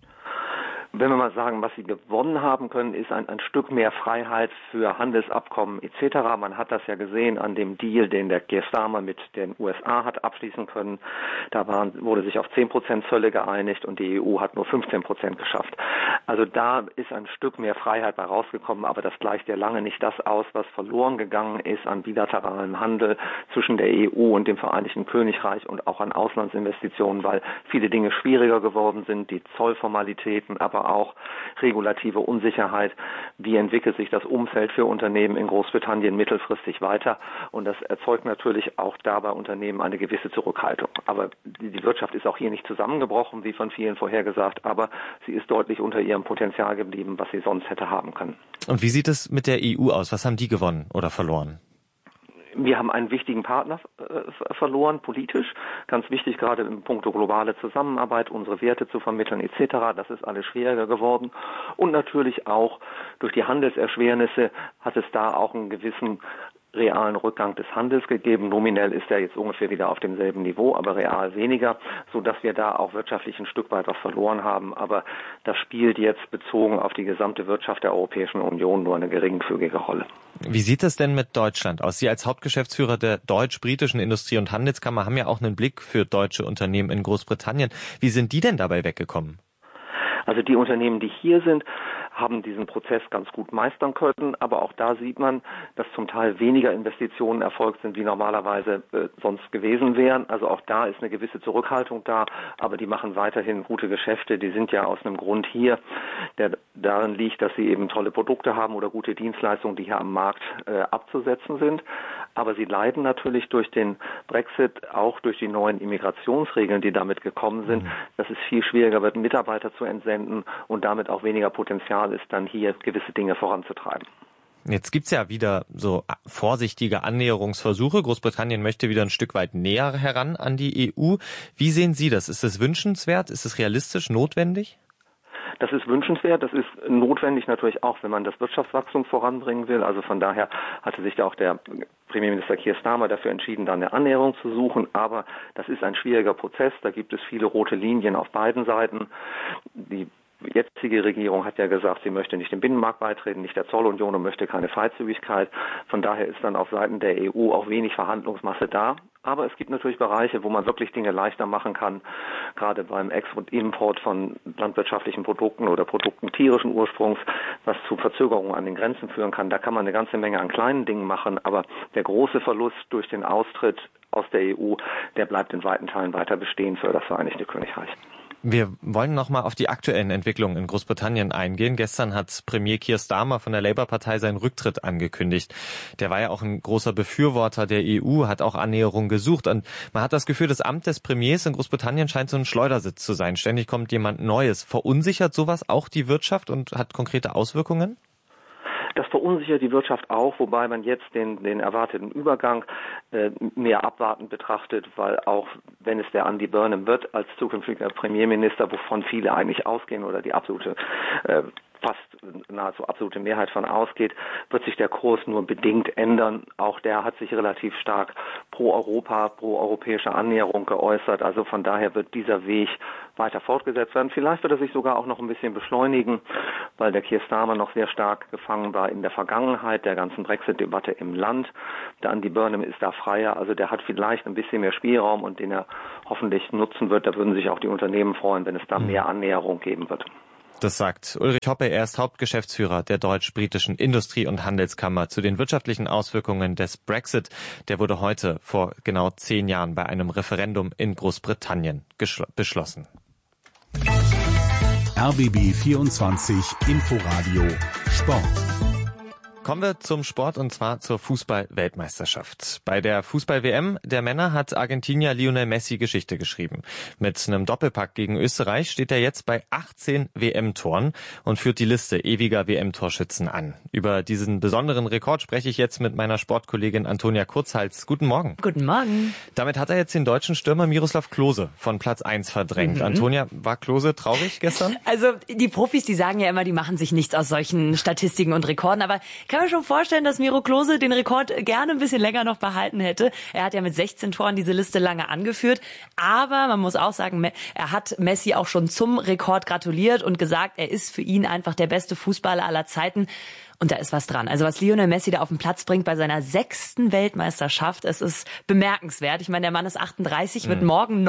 Speaker 17: Wenn wir mal sagen, was sie gewonnen haben können, ist ein Stück mehr Freiheit für Handelsabkommen etc. Man hat das ja gesehen an dem Deal, den der Keir Starmer mit den USA hat abschließen können. Da wurde sich auf 10% Zölle geeinigt und die EU hat nur 15% geschafft. Also da ist ein Stück mehr Freiheit bei rausgekommen, aber das gleicht ja lange nicht das aus, was verloren gegangen ist an bilateralem Handel zwischen der EU und dem Vereinigten Königreich und auch an Auslandsinvestitionen, weil viele Dinge schwieriger geworden sind, die Zollformalitäten, aber auch regulative Unsicherheit. Wie entwickelt sich das Umfeld für Unternehmen in Großbritannien mittelfristig weiter? Und das erzeugt natürlich auch da bei Unternehmen eine gewisse Zurückhaltung. Aber die Wirtschaft ist auch hier nicht zusammengebrochen, wie von vielen vorhergesagt, aber sie ist deutlich unter ihrem Potenzial geblieben, was sie sonst hätte haben können.
Speaker 13: Und wie sieht es mit der EU aus? Was haben die gewonnen oder verloren?
Speaker 17: Wir haben einen wichtigen Partner verloren, politisch. Ganz wichtig, gerade im Punkto globale Zusammenarbeit, unsere Werte zu vermitteln etc. Das ist alles schwieriger geworden. Und natürlich auch durch die Handelserschwernisse hat es da auch einen gewissen realen Rückgang des Handels gegeben. Nominell ist er jetzt ungefähr wieder auf demselben Niveau, aber real weniger, sodass wir da auch wirtschaftlich ein Stück weit was verloren haben. Aber das spielt jetzt bezogen auf die gesamte Wirtschaft der Europäischen Union nur eine geringfügige Rolle.
Speaker 13: Wie sieht es denn mit Deutschland aus? Sie als Hauptgeschäftsführer der Deutsch-Britischen Industrie- und Handelskammer haben ja auch einen Blick für deutsche Unternehmen in Großbritannien. Wie sind die denn dabei weggekommen?
Speaker 17: Also die Unternehmen, die hier sind, haben diesen Prozess ganz gut meistern können, aber auch da sieht man, dass zum Teil weniger Investitionen erfolgt sind, wie normalerweise sonst gewesen wären. Also auch da ist eine gewisse Zurückhaltung da, aber die machen weiterhin gute Geschäfte. Die sind ja aus einem Grund hier, der darin liegt, dass sie eben tolle Produkte haben oder gute Dienstleistungen, die hier am Markt abzusetzen sind. Aber sie leiden natürlich durch den Brexit, auch durch die neuen Immigrationsregeln, die damit gekommen sind, dass es viel schwieriger wird, Mitarbeiter zu entsenden und damit auch weniger Potenzial ist, dann hier gewisse Dinge voranzutreiben.
Speaker 13: Jetzt gibt's ja wieder so vorsichtige Annäherungsversuche. Großbritannien möchte wieder ein Stück weit näher heran an die EU. Wie sehen Sie das? Ist es wünschenswert? Ist es realistisch, notwendig?
Speaker 17: Das ist wünschenswert, das ist notwendig natürlich auch, wenn man das Wirtschaftswachstum voranbringen will. Also von daher hatte sich da auch der Premierminister Keir Starmer dafür entschieden, da eine Annäherung zu suchen. Aber das ist ein schwieriger Prozess, da gibt es viele rote Linien auf beiden Seiten. Die jetzige Regierung hat ja gesagt, sie möchte nicht dem Binnenmarkt beitreten, nicht der Zollunion und möchte keine Freizügigkeit. Von daher ist dann auf Seiten der EU auch wenig Verhandlungsmasse da. Aber es gibt natürlich Bereiche, wo man wirklich Dinge leichter machen kann, gerade beim Export und Import von landwirtschaftlichen Produkten oder Produkten tierischen Ursprungs, was zu Verzögerungen an den Grenzen führen kann. Da kann man eine ganze Menge an kleinen Dingen machen, aber der große Verlust durch den Austritt aus der EU, der bleibt in weiten Teilen weiter bestehen für das Vereinigte Königreich.
Speaker 13: Wir wollen nochmal auf die aktuellen Entwicklungen in Großbritannien eingehen. Gestern hat Premier Keir Starmer von der Labour-Partei seinen Rücktritt angekündigt. Der war ja auch ein großer Befürworter der EU, hat auch Annäherung gesucht. Und man hat das Gefühl, das Amt des Premiers in Großbritannien scheint so ein Schleudersitz zu sein. Ständig kommt jemand Neues. Verunsichert sowas auch die Wirtschaft und hat konkrete Auswirkungen?
Speaker 17: Das verunsichert die Wirtschaft auch, wobei man jetzt den erwarteten Übergang mehr abwartend betrachtet, weil auch wenn es der Andy Burnham wird als zukünftiger Premierminister, wovon viele eigentlich ausgehen oder die absolute fast nahezu absolute Mehrheit von ausgeht, wird sich der Kurs nur bedingt ändern. Auch der hat sich relativ stark pro Europa, pro europäische Annäherung geäußert. Also von daher wird dieser Weg weiter fortgesetzt werden. Vielleicht wird er sich sogar auch noch ein bisschen beschleunigen, weil der Keir Starmer noch sehr stark gefangen war in der Vergangenheit der ganzen Brexit-Debatte im Land. Der Andy Burnham ist da freier, also der hat vielleicht ein bisschen mehr Spielraum und den er hoffentlich nutzen wird. Da würden sich auch die Unternehmen freuen, wenn es da mehr Annäherung geben wird.
Speaker 13: Das sagt Ulrich Hoppe, er ist Hauptgeschäftsführer der Deutsch-Britischen Industrie- und Handelskammer zu den wirtschaftlichen Auswirkungen des Brexit. Der wurde heute vor genau 10 Jahren bei einem Referendum in Großbritannien beschlossen.
Speaker 5: RBB 24 Inforadio Sport.
Speaker 13: Kommen wir zum Sport und zwar zur Fußball-Weltmeisterschaft. Bei der Fußball-WM der Männer hat Argentinier Lionel Messi Geschichte geschrieben. Mit einem Doppelpack gegen Österreich steht er jetzt bei 18 WM-Toren und führt die Liste ewiger WM-Torschützen an. Über diesen besonderen Rekord spreche ich jetzt mit meiner Sportkollegin Antonia Kurzhals. Guten Morgen.
Speaker 18: Guten Morgen.
Speaker 13: Damit hat er jetzt den deutschen Stürmer Miroslav Klose von Platz 1 verdrängt. Antonia, war Klose traurig gestern?
Speaker 18: Also die Profis, die sagen ja immer, die machen sich nichts aus solchen Statistiken und Rekorden, aber kann mir schon vorstellen, dass Miro Klose den Rekord gerne ein bisschen länger noch behalten hätte. Er hat ja mit 16 Toren diese Liste lange angeführt. Aber man muss auch sagen, er hat Messi auch schon zum Rekord gratuliert und gesagt, er ist für ihn einfach der beste Fußballer aller Zeiten. Und da ist was dran. Also was Lionel Messi da auf den Platz bringt bei seiner 6. Weltmeisterschaft, es ist bemerkenswert. Ich meine, der Mann ist 38, wird morgen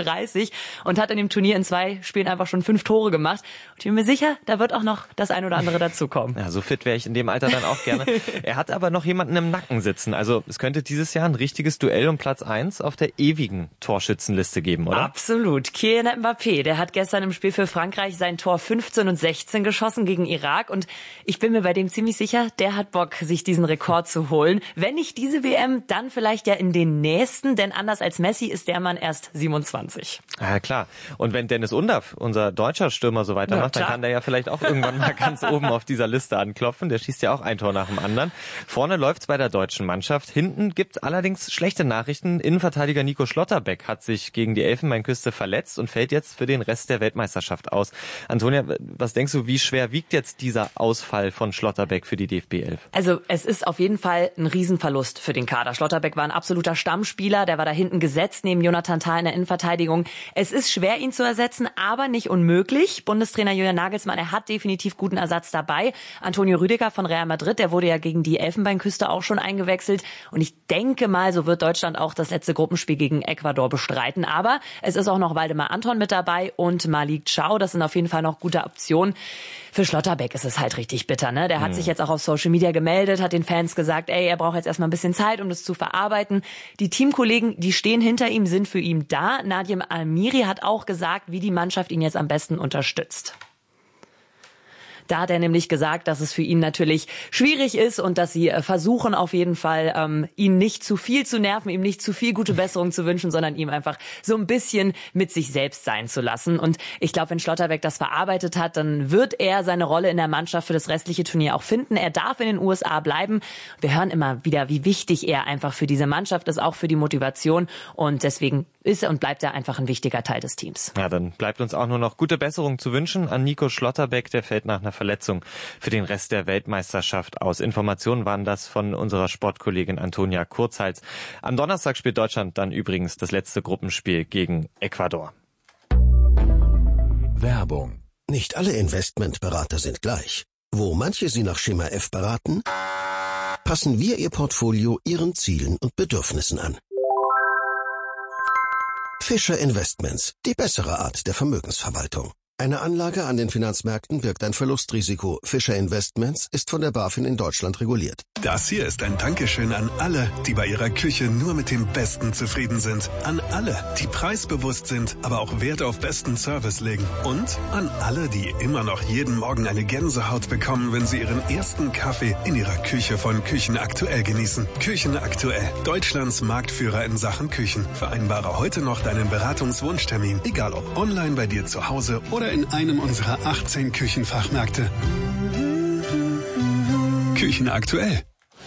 Speaker 18: 39 und hat in dem Turnier in 2 Spielen einfach schon 5 Tore gemacht. Und ich bin mir sicher, da wird auch noch das ein oder andere dazukommen.
Speaker 13: Ja, so fit wäre ich in dem Alter dann auch gerne. Er hat aber noch jemanden im Nacken sitzen. Also es könnte dieses Jahr ein richtiges Duell um Platz 1 auf der ewigen Torschützenliste geben, oder?
Speaker 18: Absolut. Kylian Mbappé, der hat gestern im Spiel für Frankreich sein Tor 15 und 16 geschossen gegen Irak. Und ich bin mir bei dem ziemlich sicher, der hat Bock, sich diesen Rekord zu holen. Wenn nicht diese WM, dann vielleicht ja in den nächsten, denn anders als Messi ist der Mann erst 27.
Speaker 13: Ja, klar. Und wenn Dennis Undaff, unser deutscher Stürmer, so weitermacht, dann kann der ja vielleicht auch irgendwann mal ganz oben auf dieser Liste anklopfen. Der schießt ja auch ein Tor nach dem anderen. Vorne läuft's bei der deutschen Mannschaft. Hinten gibt's allerdings schlechte Nachrichten. Innenverteidiger Nico Schlotterbeck hat sich gegen die Elfenbeinküste verletzt und fällt jetzt für den Rest der Weltmeisterschaft aus. Antonia, was denkst du, wie schwer wiegt jetzt dieser Ausfall von Schlotterbeck für die DFB 11?
Speaker 18: Also es ist auf jeden Fall ein Riesenverlust für den Kader. Schlotterbeck war ein absoluter Stammspieler, der war da hinten gesetzt neben Jonathan Tah in der Innenverteidigung. Es ist schwer, ihn zu ersetzen, aber nicht unmöglich. Bundestrainer Julian Nagelsmann, er hat definitiv guten Ersatz dabei. Antonio Rüdiger von Real Madrid, der wurde ja gegen die Elfenbeinküste auch schon eingewechselt. Und ich denke mal, so wird Deutschland auch das letzte Gruppenspiel gegen Ecuador bestreiten. Aber es ist auch noch Waldemar Anton mit dabei und Malik Thiaw. Das sind auf jeden Fall noch gute Optionen. Für Schlotterbeck ist es halt richtig bitter, ne? Der hat sich jetzt auch auf Social Media gemeldet, hat den Fans gesagt, er braucht jetzt erstmal ein bisschen Zeit, um das zu verarbeiten. Die Teamkollegen, die stehen hinter ihm, sind für ihn da. Nadim Amiri hat auch gesagt, wie die Mannschaft ihn jetzt am besten unterstützt. Da hat er nämlich gesagt, dass es für ihn natürlich schwierig ist und dass sie versuchen auf jeden Fall, ihn nicht zu viel zu nerven, ihm nicht zu viel gute Besserung zu wünschen, sondern ihm einfach so ein bisschen mit sich selbst sein zu lassen. Und ich glaube, wenn Schlotterbeck das verarbeitet hat, dann wird er seine Rolle in der Mannschaft für das restliche Turnier auch finden. Er darf in den USA bleiben. Wir hören immer wieder, wie wichtig er einfach für diese Mannschaft ist, auch für die Motivation. Und deswegen ist er und bleibt er einfach ein wichtiger Teil des Teams.
Speaker 13: Ja, dann bleibt uns auch nur noch gute Besserung zu wünschen an Nico Schlotterbeck. Der fällt nach einer Verletzung für den Rest der Weltmeisterschaft aus. Informationen waren das von unserer Sportkollegin Antonia Kurzhals. Am Donnerstag spielt Deutschland dann übrigens das letzte Gruppenspiel gegen Ecuador.
Speaker 19: Werbung. Nicht alle Investmentberater sind gleich. Wo manche Sie nach Schema F beraten, passen wir Ihr Portfolio Ihren Zielen und Bedürfnissen an. Fischer Investments, die bessere Art der Vermögensverwaltung. Eine Anlage an den Finanzmärkten birgt ein Verlustrisiko. Fischer Investments ist von der BaFin in Deutschland reguliert.
Speaker 20: Das hier ist ein Dankeschön an alle, die bei ihrer Küche nur mit dem Besten zufrieden sind. An alle, die preisbewusst sind, aber auch Wert auf besten Service legen. Und an alle, die immer noch jeden Morgen eine Gänsehaut bekommen, wenn sie ihren ersten Kaffee in ihrer Küche von Küchen Aktuell genießen. Küchen Aktuell, Deutschlands Marktführer in Sachen Küchen. Vereinbare heute noch deinen Beratungswunschtermin, egal ob online bei dir zu Hause oder in einem unserer 18 Küchenfachmärkte. Küchen Aktuell.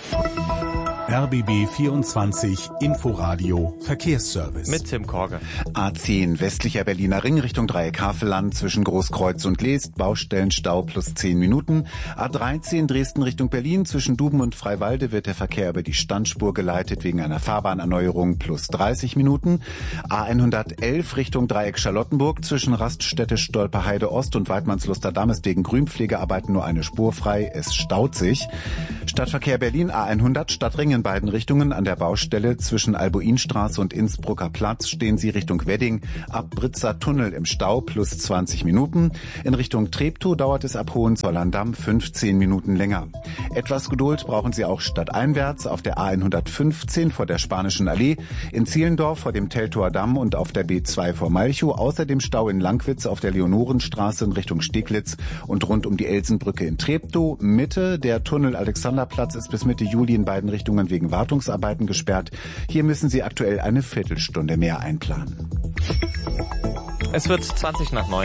Speaker 5: RBB 24 Inforadio Verkehrsservice.
Speaker 13: Mit Tim Korge.
Speaker 7: A10 westlicher Berliner Ring Richtung Dreieck Havelland zwischen Großkreuz und Leest, Baustellenstau plus 10 Minuten. A13 Dresden Richtung Berlin zwischen Duben und Freiwalde wird der Verkehr über die Standspur geleitet wegen einer Fahrbahnerneuerung plus 30 Minuten. A111 Richtung Dreieck Charlottenburg zwischen Raststätte Stolperheide Ost und Weidmannsluster Damm ist wegen Grünpflegearbeiten nur eine Spur frei. Es staut sich. Stadtverkehr Berlin A100 Stadtring in beiden Richtungen an der Baustelle zwischen Albuinstraße und Innsbrucker Platz stehen Sie Richtung Wedding ab Britzer Tunnel im Stau plus 20 Minuten. In Richtung Treptow dauert es ab Hohenzollern-Damm 15 Minuten länger. Etwas Geduld brauchen Sie auch stadteinwärts auf der A115 vor der Spanischen Allee, in Zehlendorf vor dem Teltower Damm und auf der B2 vor Malchow, außerdem Stau in Langwitz auf der Leonorenstraße in Richtung Steglitz und rund um die Elsenbrücke in Treptow. Mitte der Tunnel Alexanderplatz ist bis Mitte Juli in beiden Richtungen wegen Wartungsarbeiten gesperrt. Hier müssen Sie aktuell eine Viertelstunde mehr einplanen.
Speaker 13: Es wird 20:09.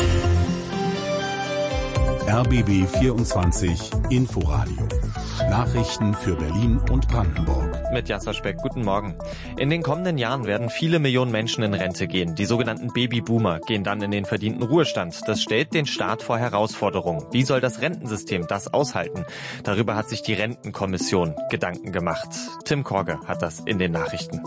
Speaker 5: RBB 24 Inforadio. Nachrichten für Berlin und Brandenburg.
Speaker 13: Mit Jasser Speck, guten Morgen. In den kommenden Jahren werden viele Millionen Menschen in Rente gehen. Die sogenannten Babyboomer gehen dann in den verdienten Ruhestand. Das stellt den Staat vor Herausforderungen. Wie soll das Rentensystem das aushalten? Darüber hat sich die Rentenkommission Gedanken gemacht. Tim Korge hat das in den Nachrichten.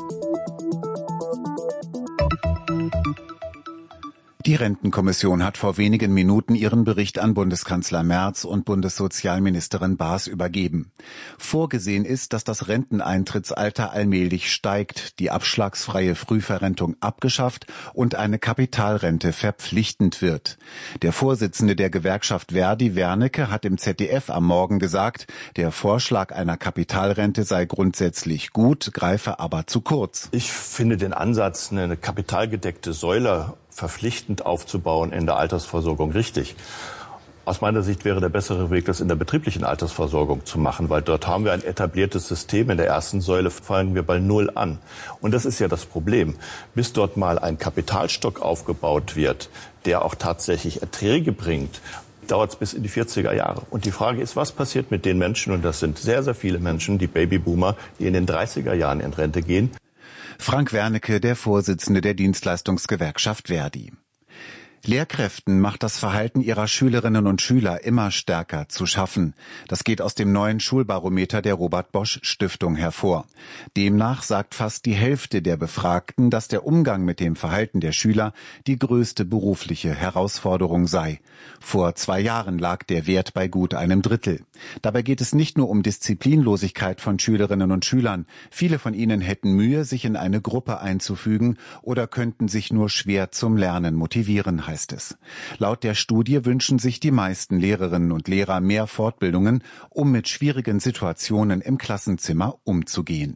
Speaker 7: Die Rentenkommission hat vor wenigen Minuten ihren Bericht an Bundeskanzler Merz und Bundessozialministerin Baas übergeben. Vorgesehen ist, dass das Renteneintrittsalter allmählich steigt, die abschlagsfreie Frühverrentung abgeschafft und eine Kapitalrente verpflichtend wird. Der Vorsitzende der Gewerkschaft Verdi, Wernicke, hat im ZDF am Morgen gesagt, der Vorschlag einer Kapitalrente sei grundsätzlich gut, greife aber zu kurz.
Speaker 10: Ich finde den Ansatz, eine kapitalgedeckte Säule verpflichtend aufzubauen in der Altersversorgung richtig. Aus meiner Sicht wäre der bessere Weg, das in der betrieblichen Altersversorgung zu machen, weil dort haben wir ein etabliertes System. In der ersten Säule fangen wir bei Null an. Und das ist ja das Problem. Bis dort mal ein Kapitalstock aufgebaut wird, der auch tatsächlich Erträge bringt, dauert es bis in die 40er Jahre. Und die Frage ist, was passiert mit den Menschen, und das sind sehr, sehr viele Menschen, die Babyboomer, die in den 30er Jahren in Rente gehen.
Speaker 7: Frank Wernicke, der Vorsitzende der Dienstleistungsgewerkschaft Verdi. Lehrkräften macht das Verhalten ihrer Schülerinnen und Schüler immer stärker zu schaffen. Das geht aus dem neuen Schulbarometer der Robert Bosch Stiftung hervor. Demnach sagt fast die Hälfte der Befragten, dass der Umgang mit dem Verhalten der Schüler die größte berufliche Herausforderung sei. Vor 2 Jahren lag der Wert bei gut einem Drittel. Dabei geht es nicht nur um Disziplinlosigkeit von Schülerinnen und Schülern. Viele von ihnen hätten Mühe, sich in eine Gruppe einzufügen oder könnten sich nur schwer zum Lernen motivieren, heißt es. Laut der Studie wünschen sich die meisten Lehrerinnen und Lehrer mehr Fortbildungen, um mit schwierigen Situationen im Klassenzimmer umzugehen.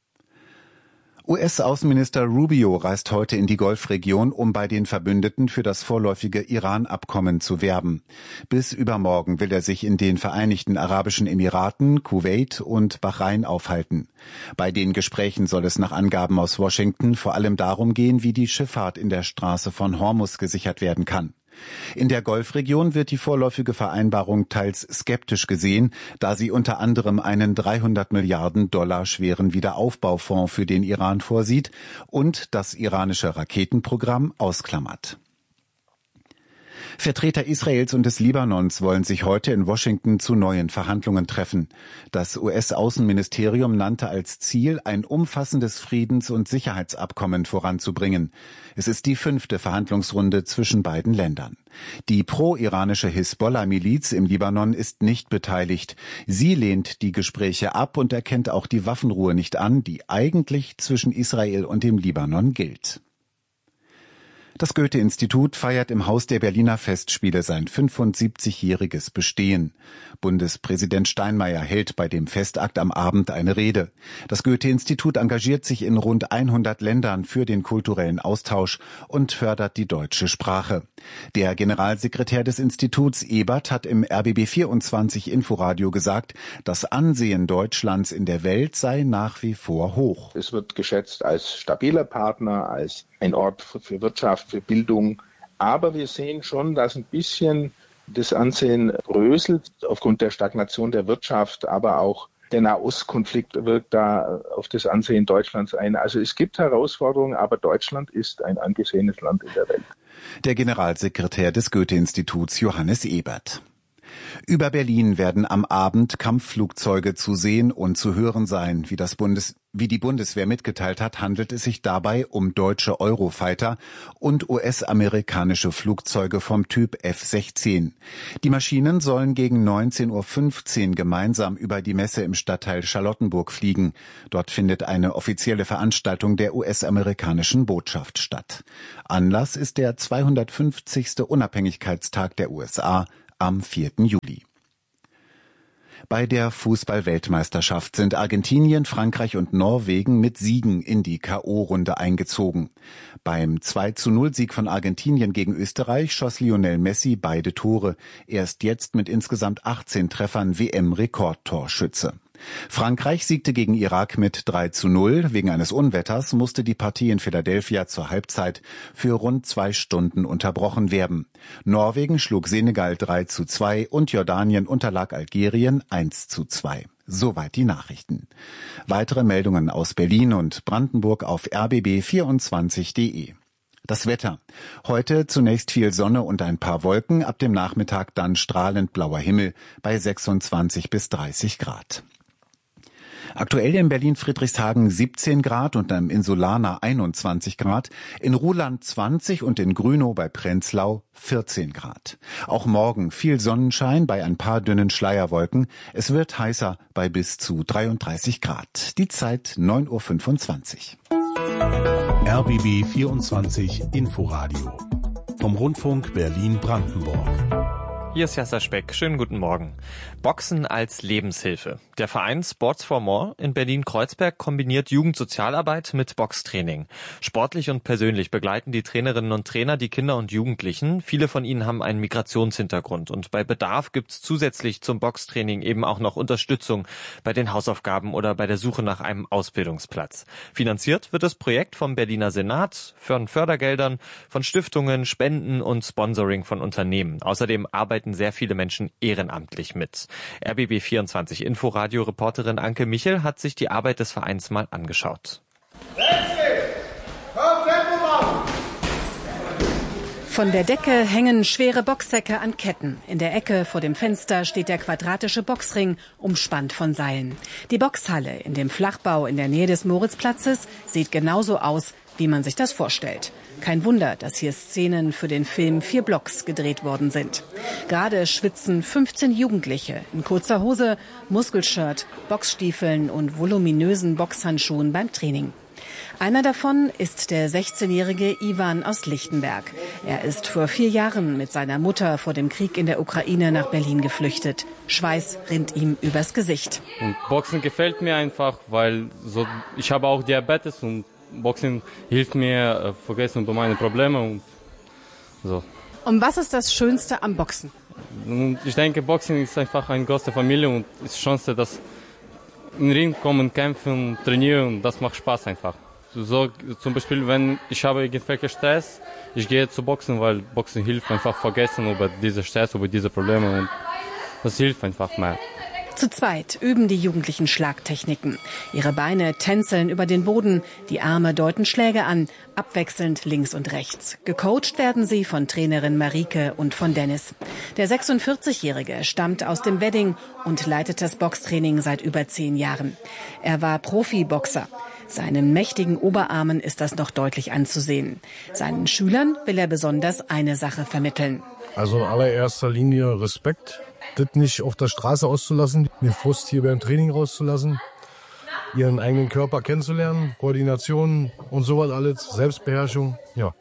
Speaker 7: US-Außenminister Rubio reist heute in die Golfregion, um bei den Verbündeten für das vorläufige Iran-Abkommen zu werben. Bis übermorgen will er sich in den Vereinigten Arabischen Emiraten, Kuwait und Bahrain aufhalten. Bei den Gesprächen soll es nach Angaben aus Washington vor allem darum gehen, wie die Schifffahrt in der Straße von Hormuz gesichert werden kann. In der Golfregion wird die vorläufige Vereinbarung teils skeptisch gesehen, da sie unter anderem einen 300 Milliarden Dollar schweren Wiederaufbaufonds für den Iran vorsieht und das iranische Raketenprogramm ausklammert. Vertreter Israels und des Libanons wollen sich heute in Washington zu neuen Verhandlungen treffen. Das US-Außenministerium nannte als Ziel, ein umfassendes Friedens- und Sicherheitsabkommen voranzubringen. Es ist die 5. Verhandlungsrunde zwischen beiden Ländern. Die pro-iranische Hisbollah-Miliz im Libanon ist nicht beteiligt. Sie lehnt die Gespräche ab und erkennt auch die Waffenruhe nicht an, die eigentlich zwischen Israel und dem Libanon gilt. Das Goethe-Institut feiert im Haus der Berliner Festspiele sein 75-jähriges Bestehen. Bundespräsident Steinmeier hält bei dem Festakt am Abend eine Rede. Das Goethe-Institut engagiert sich in rund 100 Ländern für den kulturellen Austausch und fördert die deutsche Sprache. Der Generalsekretär des Instituts Ebert hat im RBB24 Inforadio gesagt, das Ansehen Deutschlands in der Welt sei nach wie vor hoch.
Speaker 12: Es wird geschätzt als stabiler Partner, als ein Ort für Wirtschaft, für Bildung. Aber wir sehen schon, dass ein bisschen das Ansehen bröselt aufgrund der Stagnation der Wirtschaft, aber auch der Nahostkonflikt wirkt da auf das Ansehen Deutschlands ein. Also es gibt Herausforderungen, aber Deutschland ist ein angesehenes Land in der Welt.
Speaker 7: Der Generalsekretär des Goethe-Instituts Johannes Ebert. Über Berlin werden am Abend Kampfflugzeuge zu sehen und zu hören sein. Wie die Bundeswehr mitgeteilt hat, handelt es sich dabei um deutsche Eurofighter und US-amerikanische Flugzeuge vom Typ F-16. Die Maschinen sollen gegen 19:15 Uhr gemeinsam über die Messe im Stadtteil Charlottenburg fliegen. Dort findet eine offizielle Veranstaltung der US-amerikanischen Botschaft statt. Anlass ist der 250. Unabhängigkeitstag der USA am 4. Juli. Bei der Fußball-Weltmeisterschaft sind Argentinien, Frankreich und Norwegen mit Siegen in die K.O.-Runde eingezogen. Beim 2:0-Sieg von Argentinien gegen Österreich schoss Lionel Messi beide Tore. Er ist jetzt mit insgesamt 18 Treffern WM-Rekordtorschütze. Frankreich siegte gegen Irak mit 3:0. Wegen eines Unwetters musste die Partie in Philadelphia zur Halbzeit für rund 2 Stunden unterbrochen werden. Norwegen schlug Senegal 3:2 und Jordanien unterlag Algerien 1:2. Soweit die Nachrichten. Weitere Meldungen aus Berlin und Brandenburg auf rbb24.de. Das Wetter. Heute zunächst viel Sonne und ein paar Wolken, ab dem Nachmittag dann strahlend blauer Himmel bei 26 bis 30 Grad. Aktuell in Berlin-Friedrichshagen 17 Grad und im Insulaner 21 Grad, in Ruhland 20 und in Grünow bei Prenzlau 14 Grad. Auch morgen viel Sonnenschein bei ein paar dünnen Schleierwolken. Es wird heißer bei bis zu 33 Grad. Die Zeit 9:25 Uhr.
Speaker 5: RBB 24 Inforadio vom Rundfunk Berlin-Brandenburg.
Speaker 13: Hier ist Jasser Speck. Schönen guten Morgen. Boxen als Lebenshilfe. Der Verein Sports for More in Berlin-Kreuzberg kombiniert Jugendsozialarbeit mit Boxtraining. Sportlich und persönlich begleiten die Trainerinnen und Trainer die Kinder und Jugendlichen. Viele von ihnen haben einen Migrationshintergrund und bei Bedarf gibt's zusätzlich zum Boxtraining eben auch noch Unterstützung bei den Hausaufgaben oder bei der Suche nach einem Ausbildungsplatz. Finanziert wird das Projekt vom Berliner Senat, von Fördergeldern, von Stiftungen, Spenden und Sponsoring von Unternehmen. Außerdem arbeiten sehr viele Menschen ehrenamtlich mit. RBB24 Inforadio-Reporterin Anke Michel hat sich die Arbeit des Vereins mal angeschaut.
Speaker 21: Von der Decke hängen schwere Boxsäcke an Ketten. In der Ecke vor dem Fenster steht der quadratische Boxring, umspannt von Seilen. Die Boxhalle in dem Flachbau in der Nähe des Moritzplatzes sieht genauso aus, wie man sich das vorstellt. Kein Wunder, dass hier Szenen für den Film 4 Blocks gedreht worden sind. Gerade schwitzen 15 Jugendliche in kurzer Hose, Muskelshirt, Boxstiefeln und voluminösen Boxhandschuhen beim Training. Einer davon ist der 16-jährige Ivan aus Lichtenberg. Er ist vor 4 Jahren mit seiner Mutter vor dem Krieg in der Ukraine nach Berlin geflüchtet. Schweiß rinnt ihm übers Gesicht.
Speaker 22: Und Boxen gefällt mir einfach, weil ich habe auch Diabetes und Boxen hilft mir, vergessen über meine Probleme und so.
Speaker 21: Und was ist das Schönste am Boxen?
Speaker 22: Ich denke, Boxen ist einfach eine große Familie und ist Chance, dass in den Ring kommen, kämpfen, trainieren und das macht Spaß einfach. So zum Beispiel, wenn ich habe irgendwelchen Stress, ich gehe zu Boxen, weil Boxen hilft einfach vergessen über diese Stress, über diese Probleme und das hilft einfach mehr.
Speaker 21: Zu zweit üben die Jugendlichen Schlagtechniken. Ihre Beine tänzeln über den Boden, die Arme deuten Schläge an, abwechselnd links und rechts. Gecoacht werden sie von Trainerin Marike und von Dennis. Der 46-Jährige stammt aus dem Wedding und leitet das Boxtraining seit über 10 Jahren. Er war Profiboxer. Seinen mächtigen Oberarmen ist das noch deutlich anzusehen. Seinen Schülern will er besonders eine Sache vermitteln.
Speaker 23: Also in allererster Linie Respekt. Das nicht auf der Straße auszulassen, den Frust hier beim Training rauszulassen, ihren eigenen Körper kennenzulernen, Koordination und sowas alles, Selbstbeherrschung, ja.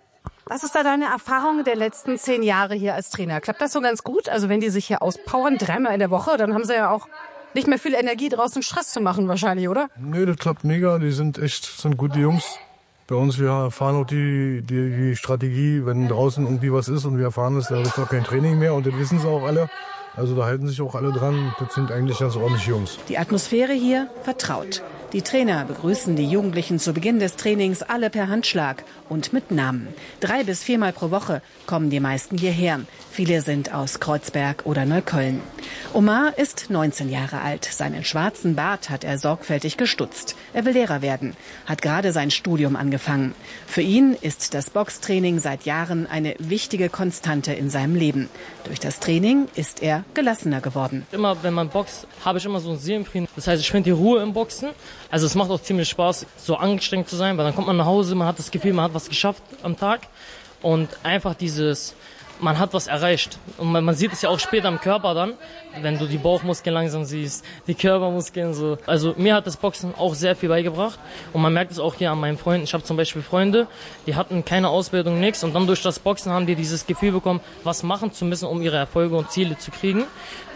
Speaker 21: Was ist da deine Erfahrung der letzten 10 Jahre hier als Trainer? Klappt das so ganz gut? Also wenn die sich hier auspowern, 3-mal in der Woche, dann haben sie ja auch nicht mehr viel Energie, draußen Stress zu machen wahrscheinlich, oder?
Speaker 23: Nee, das klappt mega. Die sind gute Jungs. Bei uns, wir erfahren auch die Strategie, wenn draußen irgendwie was ist und wir erfahren es, da wird es auch kein Training mehr und das wissen sie auch alle. Also da halten sich auch alle dran. Das sind eigentlich ganz ordentliche Jungs.
Speaker 21: Die Atmosphäre hier vertraut. Die Trainer begrüßen die Jugendlichen zu Beginn des Trainings alle per Handschlag und mit Namen. 3- bis 4-mal pro Woche kommen die meisten hierher. Viele sind aus Kreuzberg oder Neukölln. Omar ist 19 Jahre alt. Seinen schwarzen Bart hat er sorgfältig gestutzt. Er will Lehrer werden, hat gerade sein Studium angefangen. Für ihn ist das Boxtraining seit Jahren eine wichtige Konstante in seinem Leben. Durch das Training ist er gelassener geworden.
Speaker 1: Immer wenn man boxt, habe ich immer so einen Seelenfrieden. Das heißt, ich finde die Ruhe im Boxen. Also es macht auch ziemlich Spaß, so angestrengt zu sein, weil dann kommt man nach Hause, man hat das Gefühl, man hat was geschafft am Tag und einfach man hat was erreicht. Und man sieht es ja auch später am Körper dann, wenn du die Bauchmuskeln langsam siehst, die Körpermuskeln so. Also mir hat das Boxen auch sehr viel beigebracht und man merkt es auch hier an meinen Freunden. Ich habe zum Beispiel Freunde, die hatten keine Ausbildung, nichts und dann durch das Boxen haben die dieses Gefühl bekommen, was machen zu müssen, um ihre Erfolge und Ziele zu kriegen.